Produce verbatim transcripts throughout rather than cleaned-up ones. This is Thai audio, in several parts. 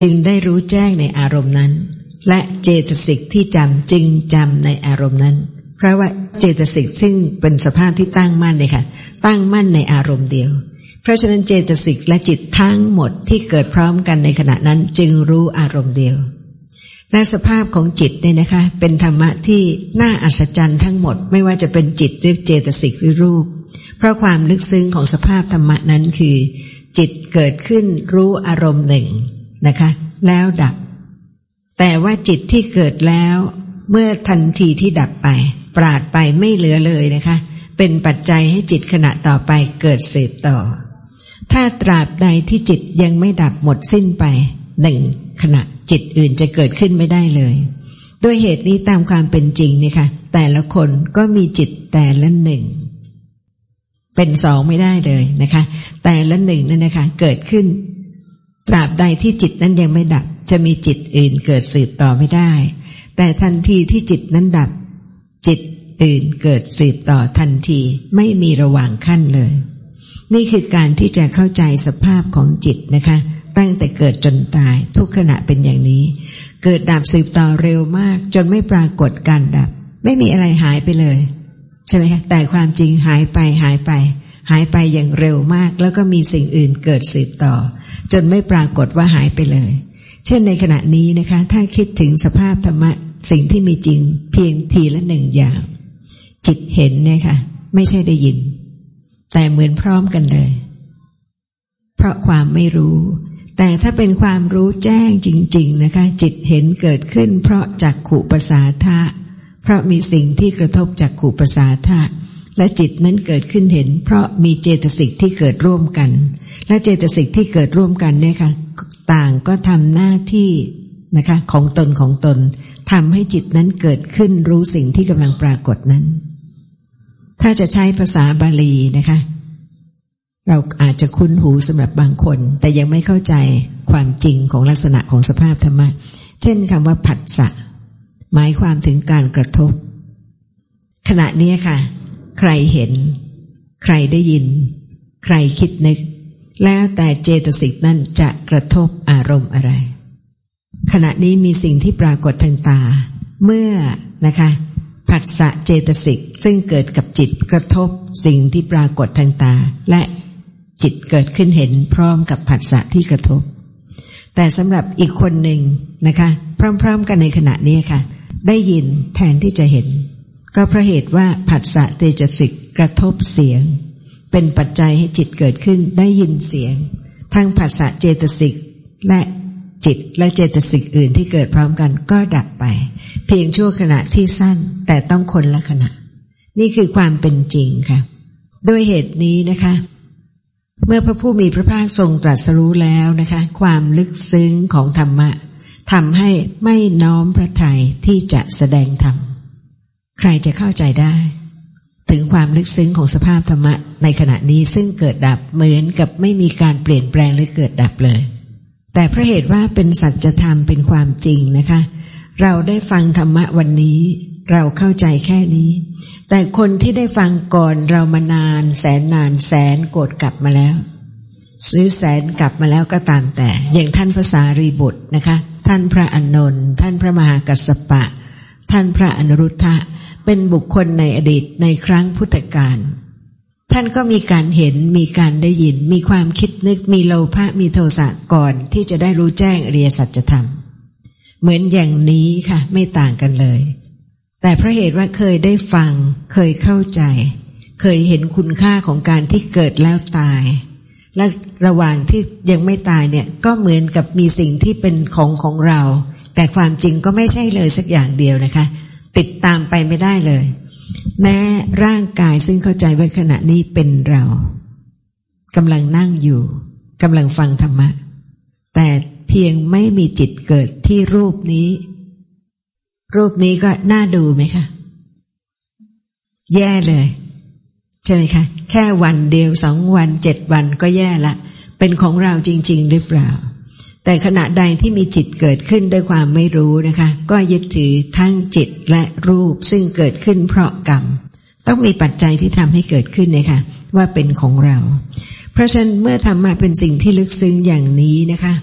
จึงได้รู้แจ้งในอารมณ์นั้นและเจตสิกที่จำจึงจำในอารมณ์นั้นเพราะว่าเจตสิกซึ่งเป็นสภาพที่ตั้งมั่นเลยค่ะตั้งมั่นในอารมณ์เดียวเพราะฉะนั้นเจตสิกและจิตทั้งหมดที่เกิดพร้อมกันในขณะนั้นจึงรู้อารมณ์เดียวและสภาพของจิตเนี่ยนะคะเป็นธรรมะที่น่าอัศจรรย์ทั้งหมดไม่ว่าจะเป็นจิตหรือเจตสิกหรือรูปเพราะความลึกซึ้งของสภาพธรรมะนั้นคือจิตเกิดขึ้นรู้อารมณ์หนึ่งนะคะแล้วดับแต่ว่าจิตที่เกิดแล้วเมื่อทันทีที่ดับไปปราดไปไม่เหลือเลยนะคะเป็นปัจจัยให้จิตขณะต่อไปเกิดสืบต่อถ้าตราบใดที่จิตยังไม่ดับหมดสิ้นไปหนึ่งขณะจิตอื่นจะเกิดขึ้นไม่ได้เลยด้วยเหตุนี้ตามความเป็นจริงนี่ค่ะแต่ละคนก็มีจิตแต่ละหนึ่งเป็นสองไม่ได้เลยนะคะแต่ละหนึ่งนั่นนะคะเกิดขึ้นตราบใดที่จิตนั้นยังไม่ดับจะมีจิตอื่นเกิดสืบต่อไม่ได้แต่ทันทีที่จิตนั้นดับจิตอื่นเกิดสืบต่อทันทีไม่มีระหว่างขั้นเลยนี่คือการที่จะเข้าใจสภาพของจิตนะคะตั้งแต่เกิดจนตายทุกขณะเป็นอย่างนี้เกิดดับสืบต่อเร็วมากจนไม่ปรากฏการดับไม่มีอะไรหายไปเลยใช่ไหมคะแต่ความจริงหายไปหายไปหายไปอย่างเร็วมากแล้วก็มีสิ่งอื่นเกิดสืบต่อจนไม่ปรากฏว่าหายไปเลยเช่นในขณะนี้นะคะถ้าคิดถึงสภาพธรรมะสิ่งที่มีจริงเพียงทีละหนึ่งอย่างจิตเห็นเนี่ยค่ะไม่ใช่ได้ยินแต่เหมือนพร้อมกันเลยเพราะความไม่รู้แต่ถ้าเป็นความรู้แจ้งจริงๆนะคะจิตเห็นเกิดขึ้นเพราะจักขุประสาทะเพราะมีสิ่งที่กระทบจักขุประสาทะและจิตนั้นเกิดขึ้นเห็นเพราะมีเจตสิกที่เกิดร่วมกันและเจตสิกที่เกิดร่วมกันเนี่ยค่ะต่างก็ทำหน้าที่นะคะของตนของตนทำให้จิตนั้นเกิดขึ้นรู้สิ่งที่กำลังปรากฏนั้นถ้าจะใช้ภาษาบาลีนะคะเราอาจจะคุ้นหูสำหรับบางคนแต่ยังไม่เข้าใจความจริงของลักษณะของสภาพธรรมะเช่นคำว่าผัสสะหมายความถึงการกระทบขณะนี้ค่ะใครเห็นใครได้ยินใครคิดนึกแล้วแต่เจตสิกนั้นจะกระทบอารมณ์อะไรขณะนี้มีสิ่งที่ปรากฏทางตาเมื่อนะคะผัสสะเจตสิกซึ่งเกิดกับจิตกระทบสิ่งที่ปรากฏทางตาและจิตเกิดขึ้นเห็นพร้อมกับผัสสะที่กระทบแต่สำหรับอีกคนหนึ่งนะคะพร้อมๆกันในขณะนี้ค่ะได้ยินแทนที่จะเห็นก็เพราะเหตุว่าผัสสะเจตสิกกระทบเสียงเป็นปัจจัยให้จิตเกิดขึ้นได้ยินเสียงทั้งผัสสะเจตสิกและจิตและเจตสิกอื่นที่เกิดพร้อมกันก็ดับไปเพียงชั่วขณะที่สั้นแต่ต้องคนละขณะนี่คือความเป็นจริงค่ะด้วยเหตุนี้นะคะเมื่อพระผู้มีพระภาคทรงตรัสรู้แล้วนะคะความลึกซึ้งของธรรมะทำให้ไม่น้อมพระทัยที่จะแสดงธรรมใครจะเข้าใจได้ถึงความลึกซึ้งของสภาพธรรมะในขณะนี้ซึ่งเกิดดับเหมือนกับไม่มีการเปลี่ยนแปลงหรือเกิดดับเลยแต่เพราะเหตุว่าเป็นสัจธรรมเป็นความจริงนะคะเราได้ฟังธรรมะวันนี้เราเข้าใจแค่นี้แต่คนที่ได้ฟังก่อนเรามานานแสนนานแสนโกรธกลับมาแล้วซื้อแสนกลับมาแล้วก็ตามแต่อย่างท่านพระสารีบุตรนะคะท่านพระอานนท์ท่านพระมหากัสสปะท่านพระอนุรุทธะเป็นบุคคลในอดีตในครั้งพุทธกาลท่านก็มีการเห็นมีการได้ยินมีความคิดนึกมีโลภะมีโทสะก่อนที่จะได้รู้แจ้งอริยสัจธรรมเหมือนอย่างนี้ค่ะไม่ต่างกันเลยแต่เพราะเหตุว่าเคยได้ฟังเคยเข้าใจเคยเห็นคุณค่าของการที่เกิดแล้วตายและระหว่างที่ยังไม่ตายเนี่ยก็เหมือนกับมีสิ่งที่เป็นของของเราแต่ความจริงก็ไม่ใช่เลยสักอย่างเดียวนะคะติดตามไปไม่ได้เลยแม้ร่างกายซึ่งเข้าใจว่าขณะนี้เป็นเรากำลังนั่งอยู่กำลังฟังธรรมะแต่เพียงไม่มีจิตเกิดที่รูปนี้รูปนี้ก็น่าดูไหมคะแย่เลยใช่ไหมคะแค่วันเดียวสองวันเจ็ดวันก็แย่ละเป็นของเราจริงๆหรือเปล่าแต่ขณะใดที่มีจิตเกิดขึ้นด้วยความไม่รู้นะคะก็ยึดถือทั้งจิตและรูปซึ่งเกิดขึ้นเพราะกรรมต้องมีปัจจัยที่ทำให้เกิดขึ้นนะคะว่าเป็นของเราเพราะฉะนั้นเมื่อธรรมะเป็นสิ่งที่ลึกซึ้งอย่างนี้นะคะ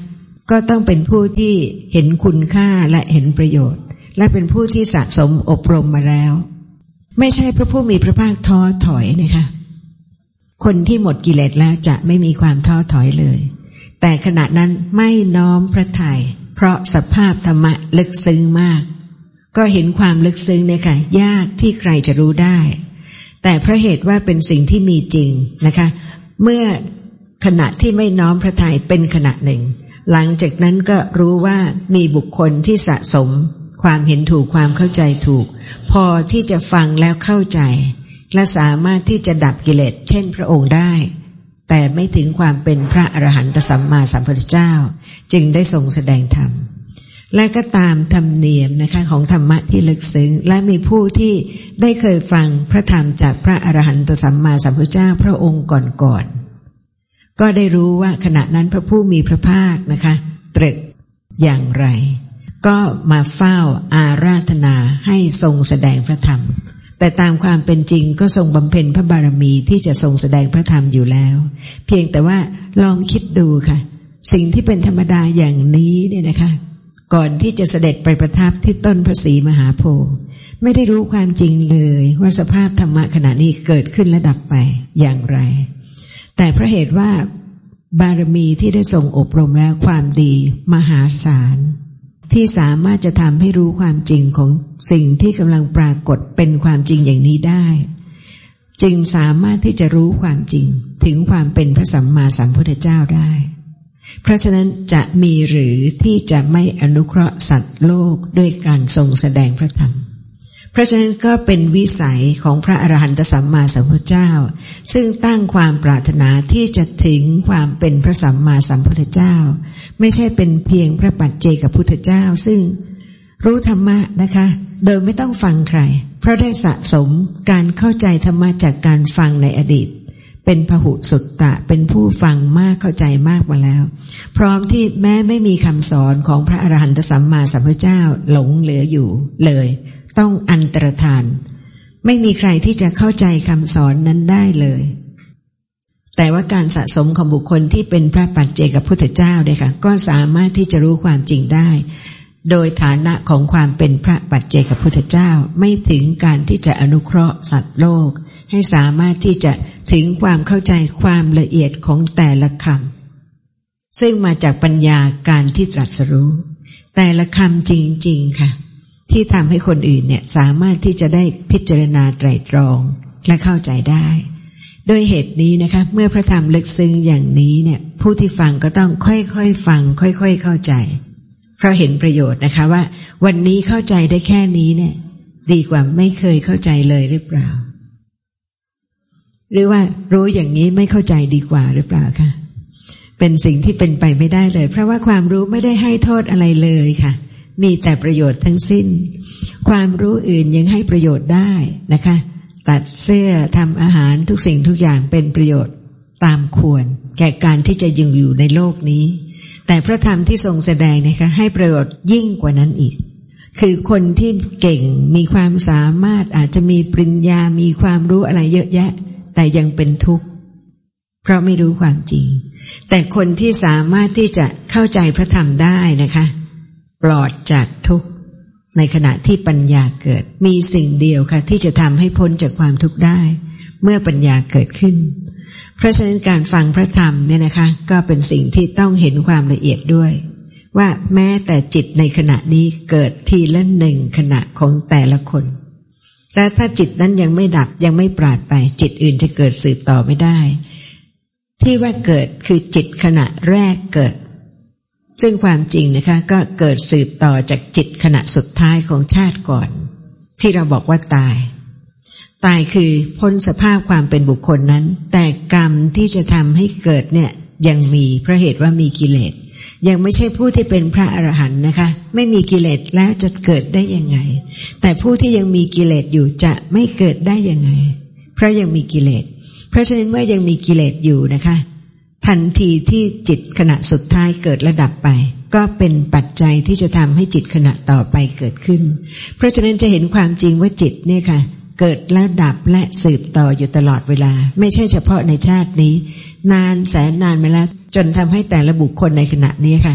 ก็ต้องเป็นผู้ที่เห็นคุณค่าและเห็นประโยชน์และเป็นผู้ที่สะสมอบรมมาแล้วไม่ใช่พระผู้มีพระภาคท้อถอยนะคะคนที่หมดกิเลสแล้วจะไม่มีความท้อถอยเลยแต่ขณะนั้นไม่น้อมพระทัยเพราะสภาพธรรมะลึกซึ้งมากก็เห็นความลึกซึ้งเนี่ยค่ะยากที่ใครจะรู้ได้แต่เพราะเหตุว่าเป็นสิ่งที่มีจริงนะคะเมื่อขณะที่ไม่น้อมพระทัยเป็นขณะหนึ่งหลังจากนั้นก็รู้ว่ามีบุคคลที่สะสมความเห็นถูกความเข้าใจถูกพอที่จะฟังแล้วเข้าใจและสามารถที่จะดับกิเลสเช่นพระองค์ได้แต่ไม่ถึงความเป็นพระอรหันตสัมมาสัมพุทธเจ้าจึงได้ทรงแสดงธรรมและก็ตามธรรมเนียมนะคะของธรรมะที่ลึกซึ้งและมีผู้ที่ได้เคยฟังพระธรรมจากพระอรหันตสัมมาสัมพุทธเจ้าพระองค์ก่อนๆก็ได้รู้ว่าขณะนั้นพระผู้มีพระภาคนะคะตรัสอย่างไรก็มาเฝ้าอาราธนาให้ทรงแสดงพระธรรมแต่ตามความเป็นจริงก็ทรงบำเพ็ญพระบารมีที่จะทรงแสดงพระธรรมอยู่แล้วเพียงแต่ว่าลองคิดดูค่ะสิ่งที่เป็นธรรมดาอย่างนี้เนี่ยนะคะก่อนที่จะเสด็จไปประทับที่ต้นพระศรีมหาโพธิ์ไม่ได้รู้ความจริงเลยว่าสภาพธรรมะขณะนี้เกิดขึ้นและดับไปอย่างไรแต่เพราะเหตุว่าบารมีที่ได้ทรงอบรมแล้วความดีมหาศาลที่สามารถจะทำให้รู้ความจริงของสิ่งที่กำลังปรากฏเป็นความจริงอย่างนี้ได้จึงสามารถที่จะรู้ความจริงถึงความเป็นพระสัมมาสัมพุทธเจ้าได้เพราะฉะนั้นจะมีหรือที่จะไม่อนุเคราะห์สัตว์โลกด้วยการทรงแสดงพระธรรมเพราะฉะนั้นก็เป็นวิสัยของพระอรหันตสัมมาสัมพุทธเจ้าซึ่งตั้งความปรารถนาที่จะถึงความเป็นพระสัมมาสัมพุทธเจ้าไม่ใช่เป็นเพียงพระปัจเจกพุทธเจ้าซึ่งรู้ธรรมะนะคะโดยไม่ต้องฟังใครเพราะได้สะสมการเข้าใจธรรมะจากการฟังในอดีตเป็นพหุสุตตะเป็นผู้ฟังมากเข้าใจมากมาแล้วพร้อมที่แม้ไม่มีคำสอนของพระอรหันตสัมมาสัมพุทธเจ้าหลงเหลืออยู่เลยต้องอันตรธานไม่มีใครที่จะเข้าใจคำสอนนั้นได้เลยแต่ว่าการสะสมของบุคคลที่เป็นพระปัจเจกพุทธเจ้าเนี่ยค่ะก็สามารถที่จะรู้ความจริงได้โดยฐานะของความเป็นพระปัจเจกพุทธเจ้าไม่ถึงการที่จะอนุเคราะห์สัตว์โลกให้สามารถที่จะถึงความเข้าใจความละเอียดของแต่ละคำซึ่งมาจากปัญญาการที่ตรัสรู้แต่ละคำจริงๆค่ะที่ทำให้คนอื่นเนี่ยสามารถที่จะได้พิจารณาไตร่ตรองและเข้าใจได้โดยเหตุนี้นะคะเมื่อพระธรรมลึกซึ้งอย่างนี้เนี่ยผู้ที่ฟังก็ต้องค่อยๆฟังค่อยๆเข้าใจเพราะเห็นประโยชน์นะคะว่าวันนี้เข้าใจได้แค่นี้เนี่ยดีกว่าไม่เคยเข้าใจเลยหรือเปล่าหรือว่ารู้อย่างนี้ไม่เข้าใจดีกว่าหรือเปล่าคะเป็นสิ่งที่เป็นไปไม่ได้เลยเพราะว่าความรู้ไม่ได้ให้โทษอะไรเลยค่ะมีแต่ประโยชน์ทั้งสิ้นความรู้อื่นยังให้ประโยชน์ได้นะคะตัดเสื้อทำอาหารทุกสิ่งทุกอย่างเป็นประโยชน์ตามควรแก่การที่จะยังอยู่ในโลกนี้แต่พระธรรมที่ทรงแสดงนะคะให้ประโยชน์ยิ่งกว่านั้นอีกคือคนที่เก่งมีความสามารถอาจจะมีปริญญามีความรู้อะไรเยอะแยะแต่ยังเป็นทุกข์เพราะไม่รู้ความจริงแต่คนที่สามารถที่จะเข้าใจพระธรรมได้นะคะปลอดจากทุกข์ในขณะที่ปัญญาเกิดมีสิ่งเดียวค่ะที่จะทำให้พ้นจากความทุกข์ได้เมื่อปัญญาเกิดขึ้นเพราะฉะนั้นการฟังพระธรรมเนี่ยนะคะก็เป็นสิ่งที่ต้องเห็นความละเอียดด้วยว่าแม้แต่จิตในขณะนี้เกิดทีละหนึ่งขณะของแต่ละคนและถ้าจิตนั้นยังไม่ดับยังไม่ปราดไปจิตอื่นจะเกิดสืบต่อไม่ได้ที่ว่าเกิดคือจิตขณะแรกเกิดซึ่งความจริงนะคะก็เกิดสืบต่อจากจิตขณะสุดท้ายของชาติก่อนที่เราบอกว่าตายตายคือพ้นสภาพความเป็นบุคคลนั้นแต่กรรมที่จะทำให้เกิดเนี่ยยังมีเพราะเหตุว่ามีกิเลสยังไม่ใช่ผู้ที่เป็นพระอรหันต์นะคะไม่มีกิเลสแล้วจะเกิดได้ยังไงแต่ผู้ที่ยังมีกิเลสอยู่จะไม่เกิดได้ยังไงเพราะยังมีกิเลสเพราะฉะนั้นเมื่อยังมีกิเลสอยู่นะคะทันทีที่จิตขณะสุดท้ายเกิดระดับไปก็เป็นปัจจัยที่จะทำให้จิตขณะต่อไปเกิดขึ้นเพราะฉะนั้นจะเห็นความจริงว่าจิตเนี่ยค่ะเกิดแล้วดับและสืบต่ออยู่ตลอดเวลาไม่ใช่เฉพาะในชาตินี้นานแสนนานมาแล้วจนทำให้แต่ละบุคคลในขณะนี้ค่ะ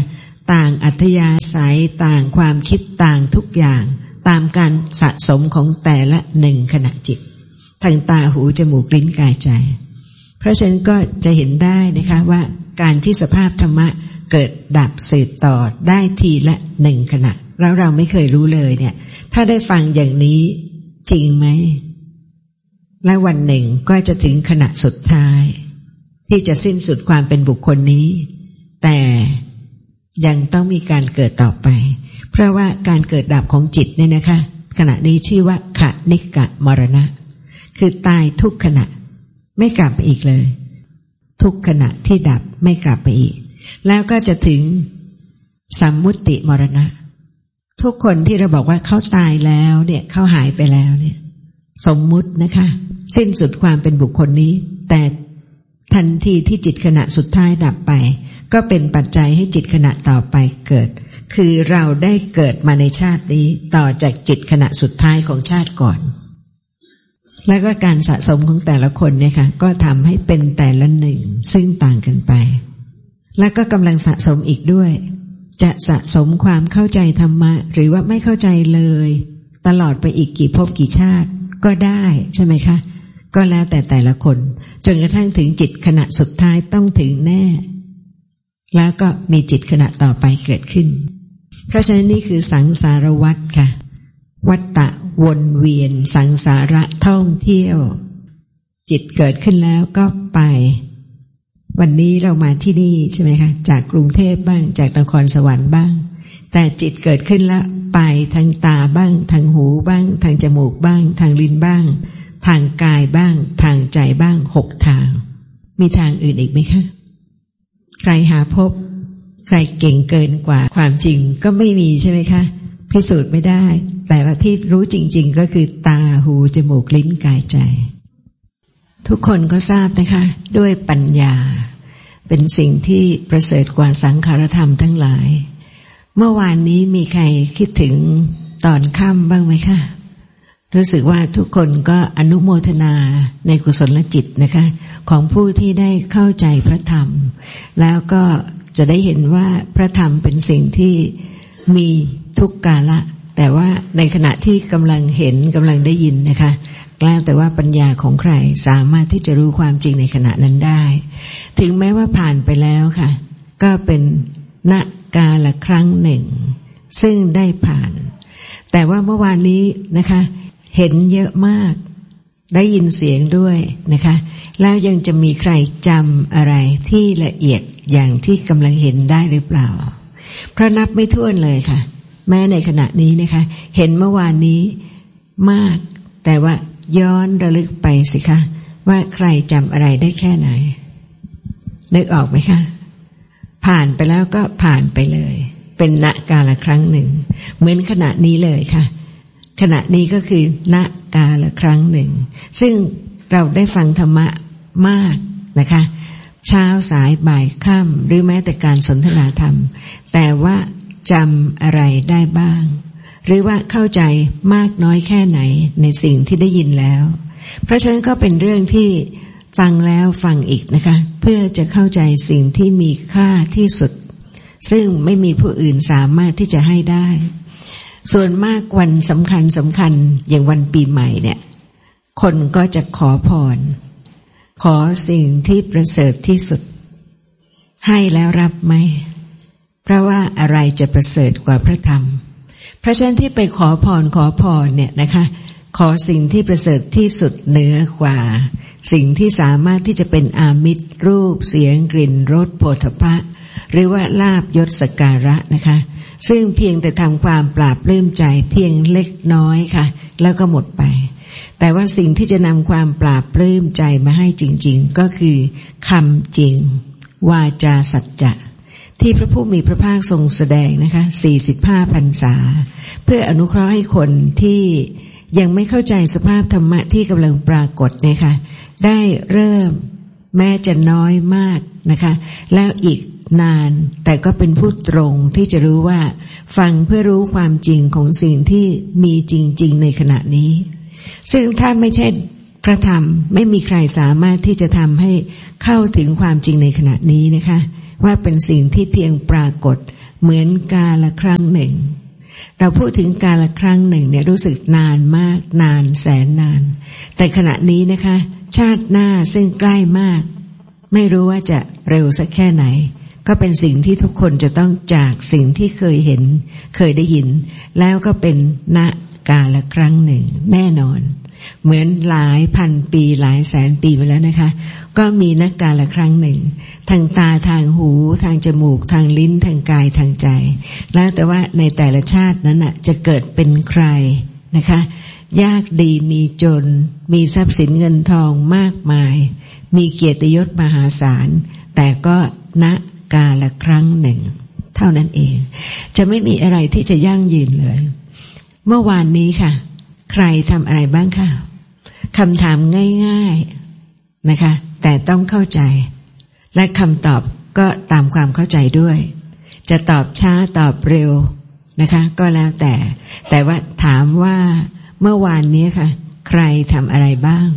ต่างอัธยาศัยต่างความคิดต่างทุกอย่างตามการสะสมของแต่ละหนึ่งขณะจิตทางตาหูจมูกลิ้นกายใจเพราะฉะนั้นก็จะเห็นได้นะคะว่าการที่สภาพธรรมะเกิดดับสืบต่อได้ทีละหนึ่งขณะแล้วเราไม่เคยรู้เลยเนี่ยถ้าได้ฟังอย่างนี้จริงไหมและวันหนึ่งก็จะถึงขณะสุดท้ายที่จะสิ้นสุดความเป็นบุคคลนี้แต่ยังต้องมีการเกิดต่อไปเพราะว่าการเกิดดับของจิตเนี่ยนะคะขณะนี้ชื่อว่าขณิกะมรณะคือตายทุกขณะไม่กลับไปอีกเลยทุกขณะที่ดับไม่กลับไปอีกแล้วก็จะถึงสัมมุติมรณะทุกคนที่เราบอกว่าเขาตายแล้วเนี่ยเขาหายไปแล้วเนี่ยสมมุตินะคะสิ้นสุดความเป็นบุคคลนี้แต่ทันทีที่จิตขณะสุดท้ายดับไปก็เป็นปัจจัยให้จิตขณะต่อไปเกิดคือเราได้เกิดมาในชาตินี้ต่อจากจิตขณะสุดท้ายของชาติก่อนแล้วก็การสะสมของแต่ละคนเนี่ยค่ะก็ทำให้เป็นแต่ละหนึ่งซึ่งต่างกันไปแล้วก็กำลังสะสมอีกด้วยจะสะสมความเข้าใจธรรมะหรือว่าไม่เข้าใจเลยตลอดไปอีกกี่ภพกี่ชาติก็ได้ใช่ไหมคะก็แล้วแต่แต่ละคนจนกระทั่งถึงจิตขณะสุดท้ายต้องถึงแน่แล้วก็มีจิตขณะต่อไปเกิดขึ้นเพราะฉะนั้นนี่คือสังสารวัฏค่ะวัฏฏะวนเวียนสังสาระท่องเที่ยวจิตเกิดขึ้นแล้วก็ไปวันนี้เรามาที่นี่ใช่ไหมคะจากกรุงเทพบ้างจากนครสวรรค์บ้างแต่จิตเกิดขึ้นแล้วไปทางตาบ้างทางหูบ้างทางจมูกบ้างทางลิ้นบ้างทางกายบ้างทางใจบ้างหกทางมีทางอื่นอีกไหมคะใครหาพบใครเก่งเกินกว่าความจริงก็ไม่มีใช่ไหมคะพิสูจน์ไม่ได้แต่ว่าที่รู้จริงๆก็คือตาหูจมูกลิ้นกายใจทุกคนก็ทราบนะคะด้วยปัญญาเป็นสิ่งที่ประเสริฐกว่าสังขารธรรมทั้งหลายเมื่อวานนี้มีใครคิดถึงตอนค่ำบ้างไหมคะรู้สึกว่าทุกคนก็อนุโมทนาในกุศลจิตนะคะของผู้ที่ได้เข้าใจพระธรรมแล้วก็จะได้เห็นว่าพระธรรมเป็นสิ่งที่มีทุกกาละแต่ว่าในขณะที่กำลังเห็นกำลังได้ยินนะคะแล้วแต่ว่าปัญญาของใครสามารถที่จะรู้ความจริงในขณะนั้นได้ถึงแม้ว่าผ่านไปแล้วค่ะก็เป็นณกาลครั้งหนึ่งซึ่งได้ผ่านแต่ว่าเมื่อวานนี้นะคะเห็นเยอะมากได้ยินเสียงด้วยนะคะแล้วยังจะมีใครจำอะไรที่ละเอียดอย่างที่กำลังเห็นได้หรือเปล่าเพราะนับไม่ถ้วนเลยค่ะแม้ในขณะนี้นะคะเห็นเมื่อวานนี้มากแต่ว่าย้อนระลึกไปสิคะว่าใครจำอะไรได้แค่ไหนนึกออกไหมคะผ่านไปแล้วก็ผ่านไปเลยเป็นณกาลครั้งหนึ่งเหมือนขณะนี้เลยค่ะขณะนี้ก็คือณกาลครั้งหนึ่งซึ่งเราได้ฟังธรรมะมากนะคะเช้าสายบ่ายค่ำหรือแม้แต่การสนทนาธรรมแต่ว่าจำอะไรได้บ้างหรือว่าเข้าใจมากน้อยแค่ไหนในสิ่งที่ได้ยินแล้วเพราะฉะนั้นก็เป็นเรื่องที่ฟังแล้วฟังอีกนะคะเพื่อจะเข้าใจสิ่งที่มีค่าที่สุดซึ่งไม่มีผู้อื่นสามารถที่จะให้ได้ส่วนมากวันสำคัญสำคัญอย่างวันปีใหม่เนี่ยคนก็จะขอพรขอสิ่งที่ประเสริฐที่สุดให้แล้วรับไหมเพราะว่าอะไรจะประเสริฐกว่าพระธรรมเพราะฉะนั้นที่ไปขอพรขอพรเนี่ยนะคะขอสิ่งที่ประเสริฐที่สุดเหนือกว่าสิ่งที่สามารถที่จะเป็นอามิตรรูปเสียงกลิ่นรสโผฏฐัพพะหรือว่าลาภยศสักการะนะคะซึ่งเพียงแต่ทำความปราบปลื้มใจเพียงเล็กน้อยค่ะแล้วก็หมดไปแต่ว่าสิ่งที่จะนำความปราบปลื้มใจมาให้จริงๆก็คือคำจริงวาจาสัจจะที่พระผู้มีพระภาคทรงแสดงนะคะสี่สิบห้าพรรษาเพื่ออนุเคราะห์ให้คนที่ยังไม่เข้าใจสภาพธรรมะที่กำลังปรากฏเนี่ยค่ะได้เริ่มแม้จะน้อยมากนะคะแล้วอีกนานแต่ก็เป็นผู้ตรงที่จะรู้ว่าฟังเพื่อรู้ความจริงของสิ่งที่มีจริงๆในขณะนี้ซึ่งถ้าไม่ใช่พระธรรมไม่มีใครสามารถที่จะทำให้เข้าถึงความจริงในขณะนี้นะคะว่าเป็นสิ่งที่เพียงปรากฏเหมือนกาลครั้งหนึ่งเราพูดถึงกาลครั้งหนึ่งเนี่ยรู้สึกนานมากนานแสนนานแต่ขณะนี้นะคะชาติหน้าซึ่งใกล้มากไม่รู้ว่าจะเร็วสักแค่ไหนก็เป็นสิ่งที่ทุกคนจะต้องจากสิ่งที่เคยเห็นเคยได้ยินแล้วก็เป็นณกาลครั้งหนึ่งแน่นอนเหมือนหลายพันปีหลายแสนปีมาแล้วนะคะก็มีณกาลครั้งหนึ่งทางตาทางหูทางจมูกทางลิ้นทางกายทางใจแล้วแต่ว่าในแต่ละชาตินั้นน่ะจะเกิดเป็นใครนะคะยากดีมีจนมีทรัพย์สินเงินทองมากมายมีเกียรติยศมหาศาลแต่ก็ณกาลครั้งหนึ่งเท่านั้นเองจะไม่มีอะไรที่จะยั่งยืนเลยเมื่อวานนี้ค่ะใครทำอะไรบ้างคะคำถามง่ายๆนะคะแต่ต้องเข้าใจและคำตอบก็ตามความเข้าใจด้วยจะตอบช้าตอบเร็วนะคะก็แล้วแต่แต่ว่าถามว่าเมื่อวานนี้ค่ะใครทำอะไรบ้าง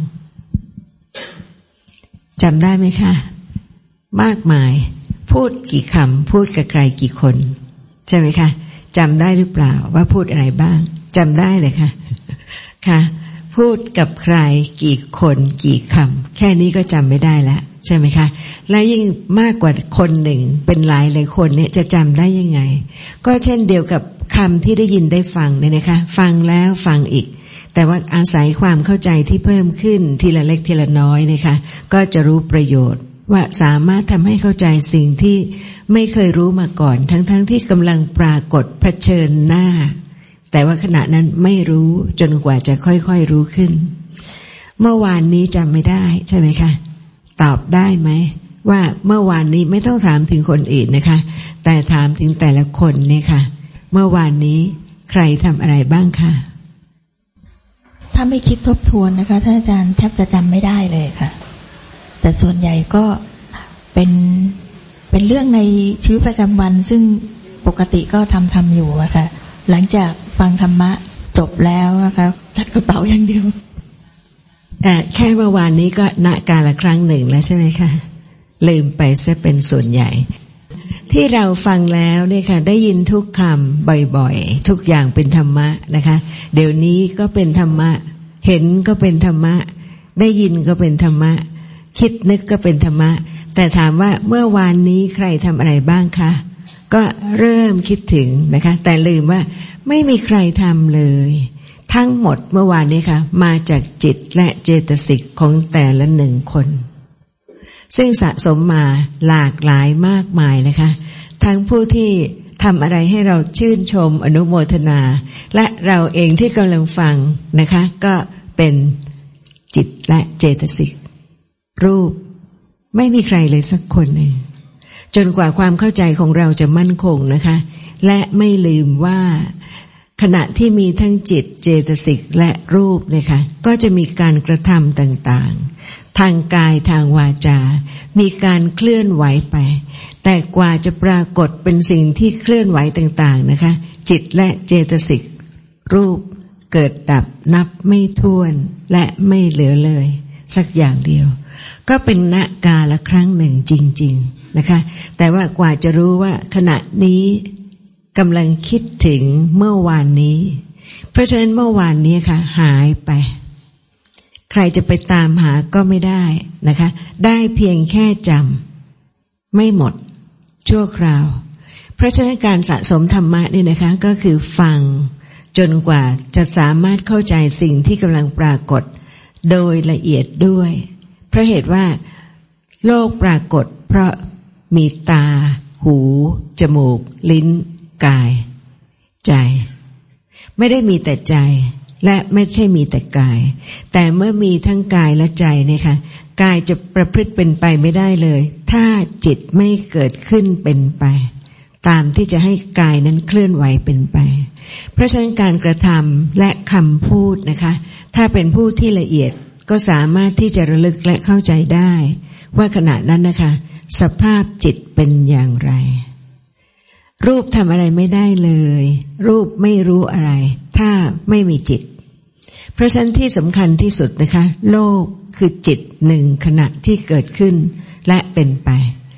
จำได้ไหมคะมากมายพูดกี่คำพูดกับใครกี่คนใช่ไหมคะจำได้หรือเปล่าว่าพูดอะไรบ้างจำได้เลยค่ะค่ะพูดกับใครกี่คนกี่คำแค่นี้ก็จำไม่ได้แล้วใช่ไหมคะและยิ่งมากกว่าคนหนึ่งเป็นหลายหลายคนเนี่ยจะจำได้ยังไงก็เช่นเดียวกับคำที่ได้ยินได้ฟังเนี่ยนะคะฟังแล้วฟังอีกแต่ว่าอาศัยความเข้าใจที่เพิ่มขึ้นทีละเล็กทีละน้อยนะคะก็จะรู้ประโยชน์ว่าสามารถทำให้เข้าใจสิ่งที่ไม่เคยรู้มาก่อนทั้งๆ ท, ที่กำลังปรากฏเผชิญหน้าแต่ว่าขณะนั้นไม่รู้จนกว่าจะค่อยๆรู้ขึ้นเมื่อวานนี้จำไม่ได้ใช่ไหมคะตอบได้ไหมว่าเมื่อวานนี้ไม่ต้องถามถึงคนอื่นนะคะแต่ถามถึงแต่ละคนเนี่ยค่ะเมื่อวานนี้ใครทำอะไรบ้างคะถ้าไม่คิดทบทวนนะคะท่านอาจารย์แทบจะจำไม่ได้เลยค่ะแต่ส่วนใหญ่ก็เป็นเป็นเรื่องในชีวิตประจำวันซึ่งปกติก็ทำทำอยู่อะค่ะหลังจากฟังธรรมะจบแล้วนะคะจัดกระเป๋าอย่างเดียวแต่แค่เมื่อวานนี้ก็ณกาลครั้งหนึ่งแล้วใช่ไหมคะลืมไปซะเป็นส่วนใหญ่ที่เราฟังแล้วเนี่ยค่ะได้ยินทุกคำบ่อยๆทุกอย่างเป็นธรรมะนะคะเดี๋ยวนี้ก็เป็นธรรมะเห็นก็เป็นธรรมะได้ยินก็เป็นธรรมะคิดนึกก็เป็นธรรมะแต่ถามว่าเมื่อวานนี้ใครทำอะไรบ้างคะก็เริ่มคิดถึงนะคะแต่ลืมว่าไม่มีใครทำเลยทั้งหมดเมื่อวานนี้ค่ะมาจากจิตและเจตสิกของแต่ละหนึ่งคนซึ่งสะสมมาหลากหลายมากมายนะคะทั้งผู้ที่ทำอะไรให้เราชื่นชมอนุโมทนาและเราเองที่กำลังฟังนะคะก็เป็นจิตและเจตสิกรูปไม่มีใครเลยสักคนหนึ่งจนกว่าความเข้าใจของเราจะมั่นคงนะคะและไม่ลืมว่าขณะที่มีทั้งจิตเจตสิกและรูปนะคะก็จะมีการกระทำต่างๆทางกายทางวาจามีการเคลื่อนไหวไปแต่กว่าจะปรากฏเป็นสิ่งที่เคลื่อนไหวต่างๆนะคะจิตและเจตสิกรูปเกิดดับนับไม่ถ้วนและไม่เหลือเลยสักอย่างเดียวก็เป็นณกาลครั้งหนึ่งจริงๆนะคะแต่ว่ากว่าจะรู้ว่าขณะนี้กำลังคิดถึงเมื่อวานนี้เพราะฉะนั้นเมื่อวานนี้ค่ะหายไปใครจะไปตามหาก็ไม่ได้นะคะได้เพียงแค่จำไม่หมดชั่วคราวเพราะฉะนั้นการสะสมธรรมะนี่นะคะก็คือฟังจนกว่าจะสามารถเข้าใจสิ่งที่กำลังปรากฏโดยละเอียดด้วยเพราะเหตุว่าโลกปรากฏเพราะมีตาหูจมูกลิ้นกายใจไม่ได้มีแต่ใจและไม่ใช่มีแต่กายแต่เมื่อมีทั้งกายและใจเนี่ยค่ะกายจะประพฤติเป็นไปไม่ได้เลยถ้าจิตไม่เกิดขึ้นเป็นไปตามที่จะให้กายนั้นเคลื่อนไหวเป็นไปเพราะฉะนั้นการกระทำและคำพูดนะคะถ้าเป็นผู้ที่ละเอียดก็สามารถที่จะระลึกและเข้าใจได้ว่าขณะนั้นนะคะสภาพจิตเป็นอย่างไรรูปทำอะไรไม่ได้เลยรูปไม่รู้อะไรถ้าไม่มีจิตเพราะฉะนั้นที่สำคัญที่สุดนะคะโลกคือจิตหนึ่งขณะที่เกิดขึ้นและเป็นไป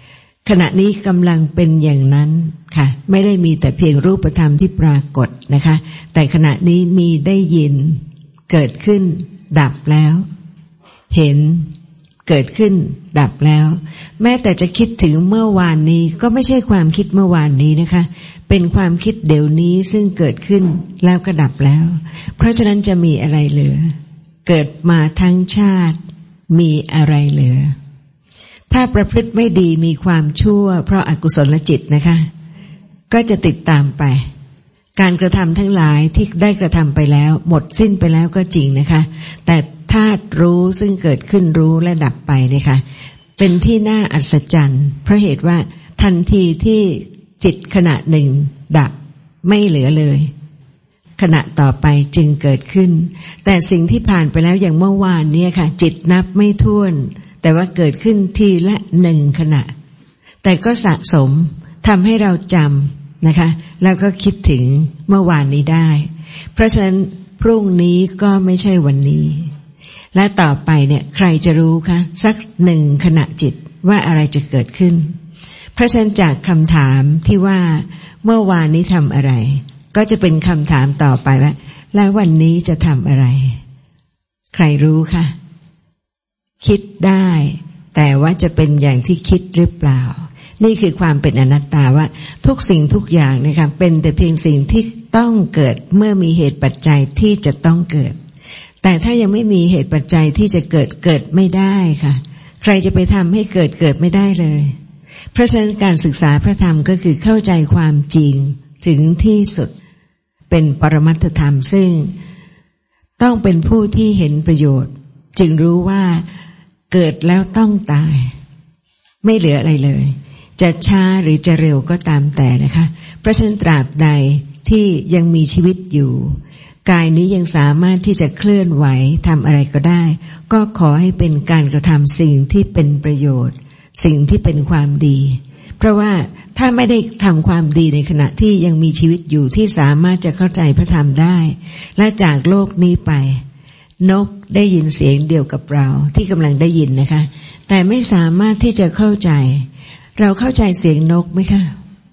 ขณะนี้กำลังเป็นอย่างนั้นค่ะไม่ได้มีแต่เพียงรูปธรรมที่ปรากฏนะคะแต่ขณะนี้มีได้ยินเกิดขึ้นดับแล้วเห็นเกิดขึ้นดับแล้วแม้แต่จะคิดถึงเมื่อวานนี้ก็ไม่ใช่ความคิดเมื่อวานนี้นะคะเป็นความคิดเดี๋ยวนี้ซึ่งเกิดขึ้นแล้วก็ดับแล้วเพราะฉะนั้นจะมีอะไรเหลือเกิดมาทั้งชาติมีอะไรเหลือถ้าประพฤติไม่ดีมีความชั่วเพราะอกุศลจิตนะคะก็จะติดตามไปการกระทำทั้งหลายที่ได้กระทำไปแล้วหมดสิ้นไปแล้วก็จริงนะคะแต่ธาตุรู้ซึ่งเกิดขึ้นรู้และดับไปนะคะเป็นที่น่าอัศจรรย์เพราะเหตุว่าทันทีที่จิตขณะหนึ่งดับไม่เหลือเลยขณะต่อไปจึงเกิดขึ้นแต่สิ่งที่ผ่านไปแล้วอย่างเมื่อวานเนี่ยค่ะจิตนับไม่ถ้วนแต่ว่าเกิดขึ้นทีละหนึ่งขณะแต่ก็สะสมทำให้เราจำนะคะแล้วก็คิดถึงเมื่อวานนี้ได้เพราะฉะนั้นพรุ่งนี้ก็ไม่ใช่วันนี้และต่อไปเนี่ยใครจะรู้คะสักหนึ่งขณะจิตว่าอะไรจะเกิดขึ้นเพราะฉะนั้นจากคำถามที่ว่าเมื่อวานนี้ทำอะไรก็จะเป็นคำถามต่อไปว่าแล้ววันนี้จะทำอะไรใครรู้คะคิดได้แต่ว่าจะเป็นอย่างที่คิดหรือเปล่านี่คือความเป็นอนัตตาว่าทุกสิ่งทุกอย่างนะคะเป็นแต่เพียงสิ่งที่ต้องเกิดเมื่อมีเหตุปัจจัยที่จะต้องเกิดแต่ถ้ายังไม่มีเหตุปัจจัยที่จะเกิดเกิดไม่ได้ค่ะใครจะไปทำให้เกิดเกิดไม่ได้เลยเพราะฉะนั้นการศึกษาพระธรรมก็คือเข้าใจความจริงถึงที่สุดเป็นปรมัตถธรรมซึ่งต้องเป็นผู้ที่เห็นประโยชน์จึงรู้ว่าเกิดแล้วต้องตายไม่เหลืออะไรเลยจะช้าหรือจะเร็วก็ตามแต่นะคะเพราะฉะนั้นตราบใดที่ยังมีชีวิตอยู่กายนี้ยังสามารถที่จะเคลื่อนไหวทำอะไรก็ได้ก็ขอให้เป็นการกระทำสิ่งที่เป็นประโยชน์สิ่งที่เป็นความดีเพราะว่าถ้าไม่ได้ทำความดีในขณะที่ยังมีชีวิตอยู่ที่สามารถจะเข้าใจพระธรรมได้และจากโลกนี้ไปนกได้ยินเสียงเดียวกับเราที่กำลังได้ยินนะคะแต่ไม่สามารถที่จะเข้าใจเราเข้าใจเสียงนกไหมคะ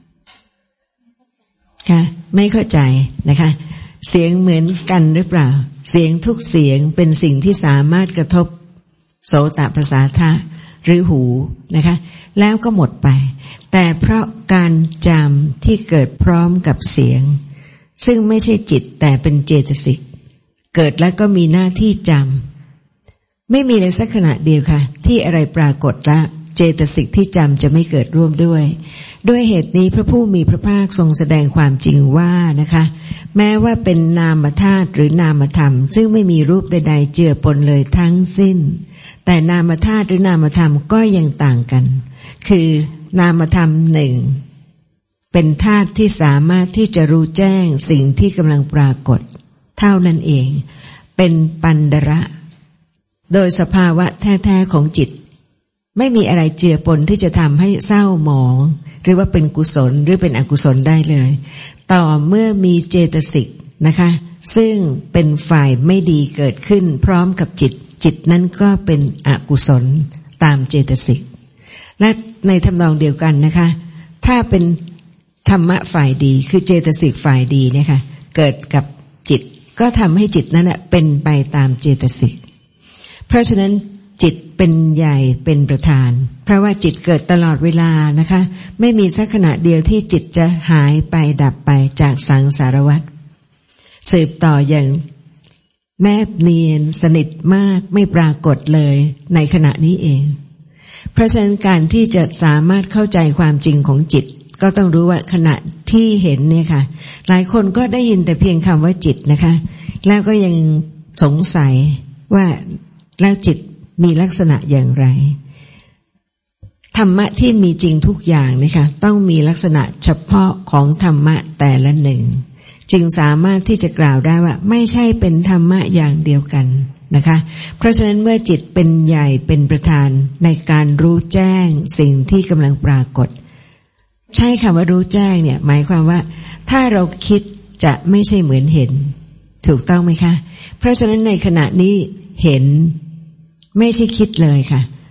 ค่ะไม่เข้าใจนะคะเสียงเหมือนกันหรือเปล่าเสียงทุกเสียงเป็นสิ่งที่สามารถกระทบโสตประสาทะหรือหูนะคะแล้วก็หมดไปแต่เพราะการจำที่เกิดพร้อมกับเสียงซึ่งไม่ใช่จิตแต่เป็นเจตสิกเกิดแล้วก็มีหน้าที่จำไม่มีเลยสักขณะเดียวค่ะที่อะไรปรากฏละเจตสิกที่จำจะไม่เกิดร่วมด้วยด้วยเหตุนี้พระผู้มีพระภาคทรงแสดงความจริงว่านะคะแม้ว่าเป็นนามธาตุหรือนามธรรมซึ่งไม่มีรูปใดๆเจือปนเลยทั้งสิ้นแต่นามธาตุหรือนามธรรมก็ยังต่างกันคือนามธรรมหนึ่งเป็นธาตุที่สามารถที่จะรู้แจ้งสิ่งที่กำลังปรากฏเท่านั้นเองเป็นปัณฎระโดยสภาวะแท้ๆของจิตไม่มีอะไรเจือปนที่จะทำให้เศร้าหมองหรือว่าเป็นกุศลหรือเป็นอกุศลได้เลยต่อเมื่อมีเจตสิกนะคะซึ่งเป็นฝ่ายไม่ดีเกิดขึ้นพร้อมกับจิตจิตนั้นก็เป็นอกุศลตามเจตสิกและในทำนองเดียวกันนะคะถ้าเป็นธรรมะฝ่ายดีคือเจตสิกฝ่ายดีเนี่ยค่ะเกิดกับจิตก็ทำให้จิตนั้นเป็นไปตามเจตสิกเพราะฉะนั้นจิตเป็นใหญ่เป็นประธานเพราะว่าจิตเกิดตลอดเวลานะคะไม่มีสักขณะเดียวที่จิตจะหายไปดับไปจากสังสารวัฏสืบต่ออย่างแนบเนียนสนิทมากไม่ปรากฏเลยในขณะนี้เองเพราะฉะนั้นการที่จะสามารถเข้าใจความจริงของจิตก็ต้องรู้ว่าขณะที่เห็นเนี่ยค่ะหลายคนก็ได้ยินแต่เพียงคำว่าจิตนะคะแล้วก็ยังสงสัยว่าแล้วจิตมีลักษณะอย่างไรธรรมะที่มีจริงทุกอย่างนะคะต้องมีลักษณะเฉพาะของธรรมะแต่ละหนึ่งจึงสามารถที่จะกล่าวได้ว่าไม่ใช่เป็นธรรมะอย่างเดียวกันนะคะเพราะฉะนั้นเมื่อจิตเป็นใหญ่เป็นประธานในการรู้แจ้งสิ่งที่กำลังปรากฏใช่คำว่ารู้แจ้งเนี่ยหมายความว่าถ้าเราคิดจะไม่ใช่เหมือนเห็นถูกต้องไหมคะเพราะฉะนั้นในขณะนี้เห็นไม่ใช่คิดเลยค่ะ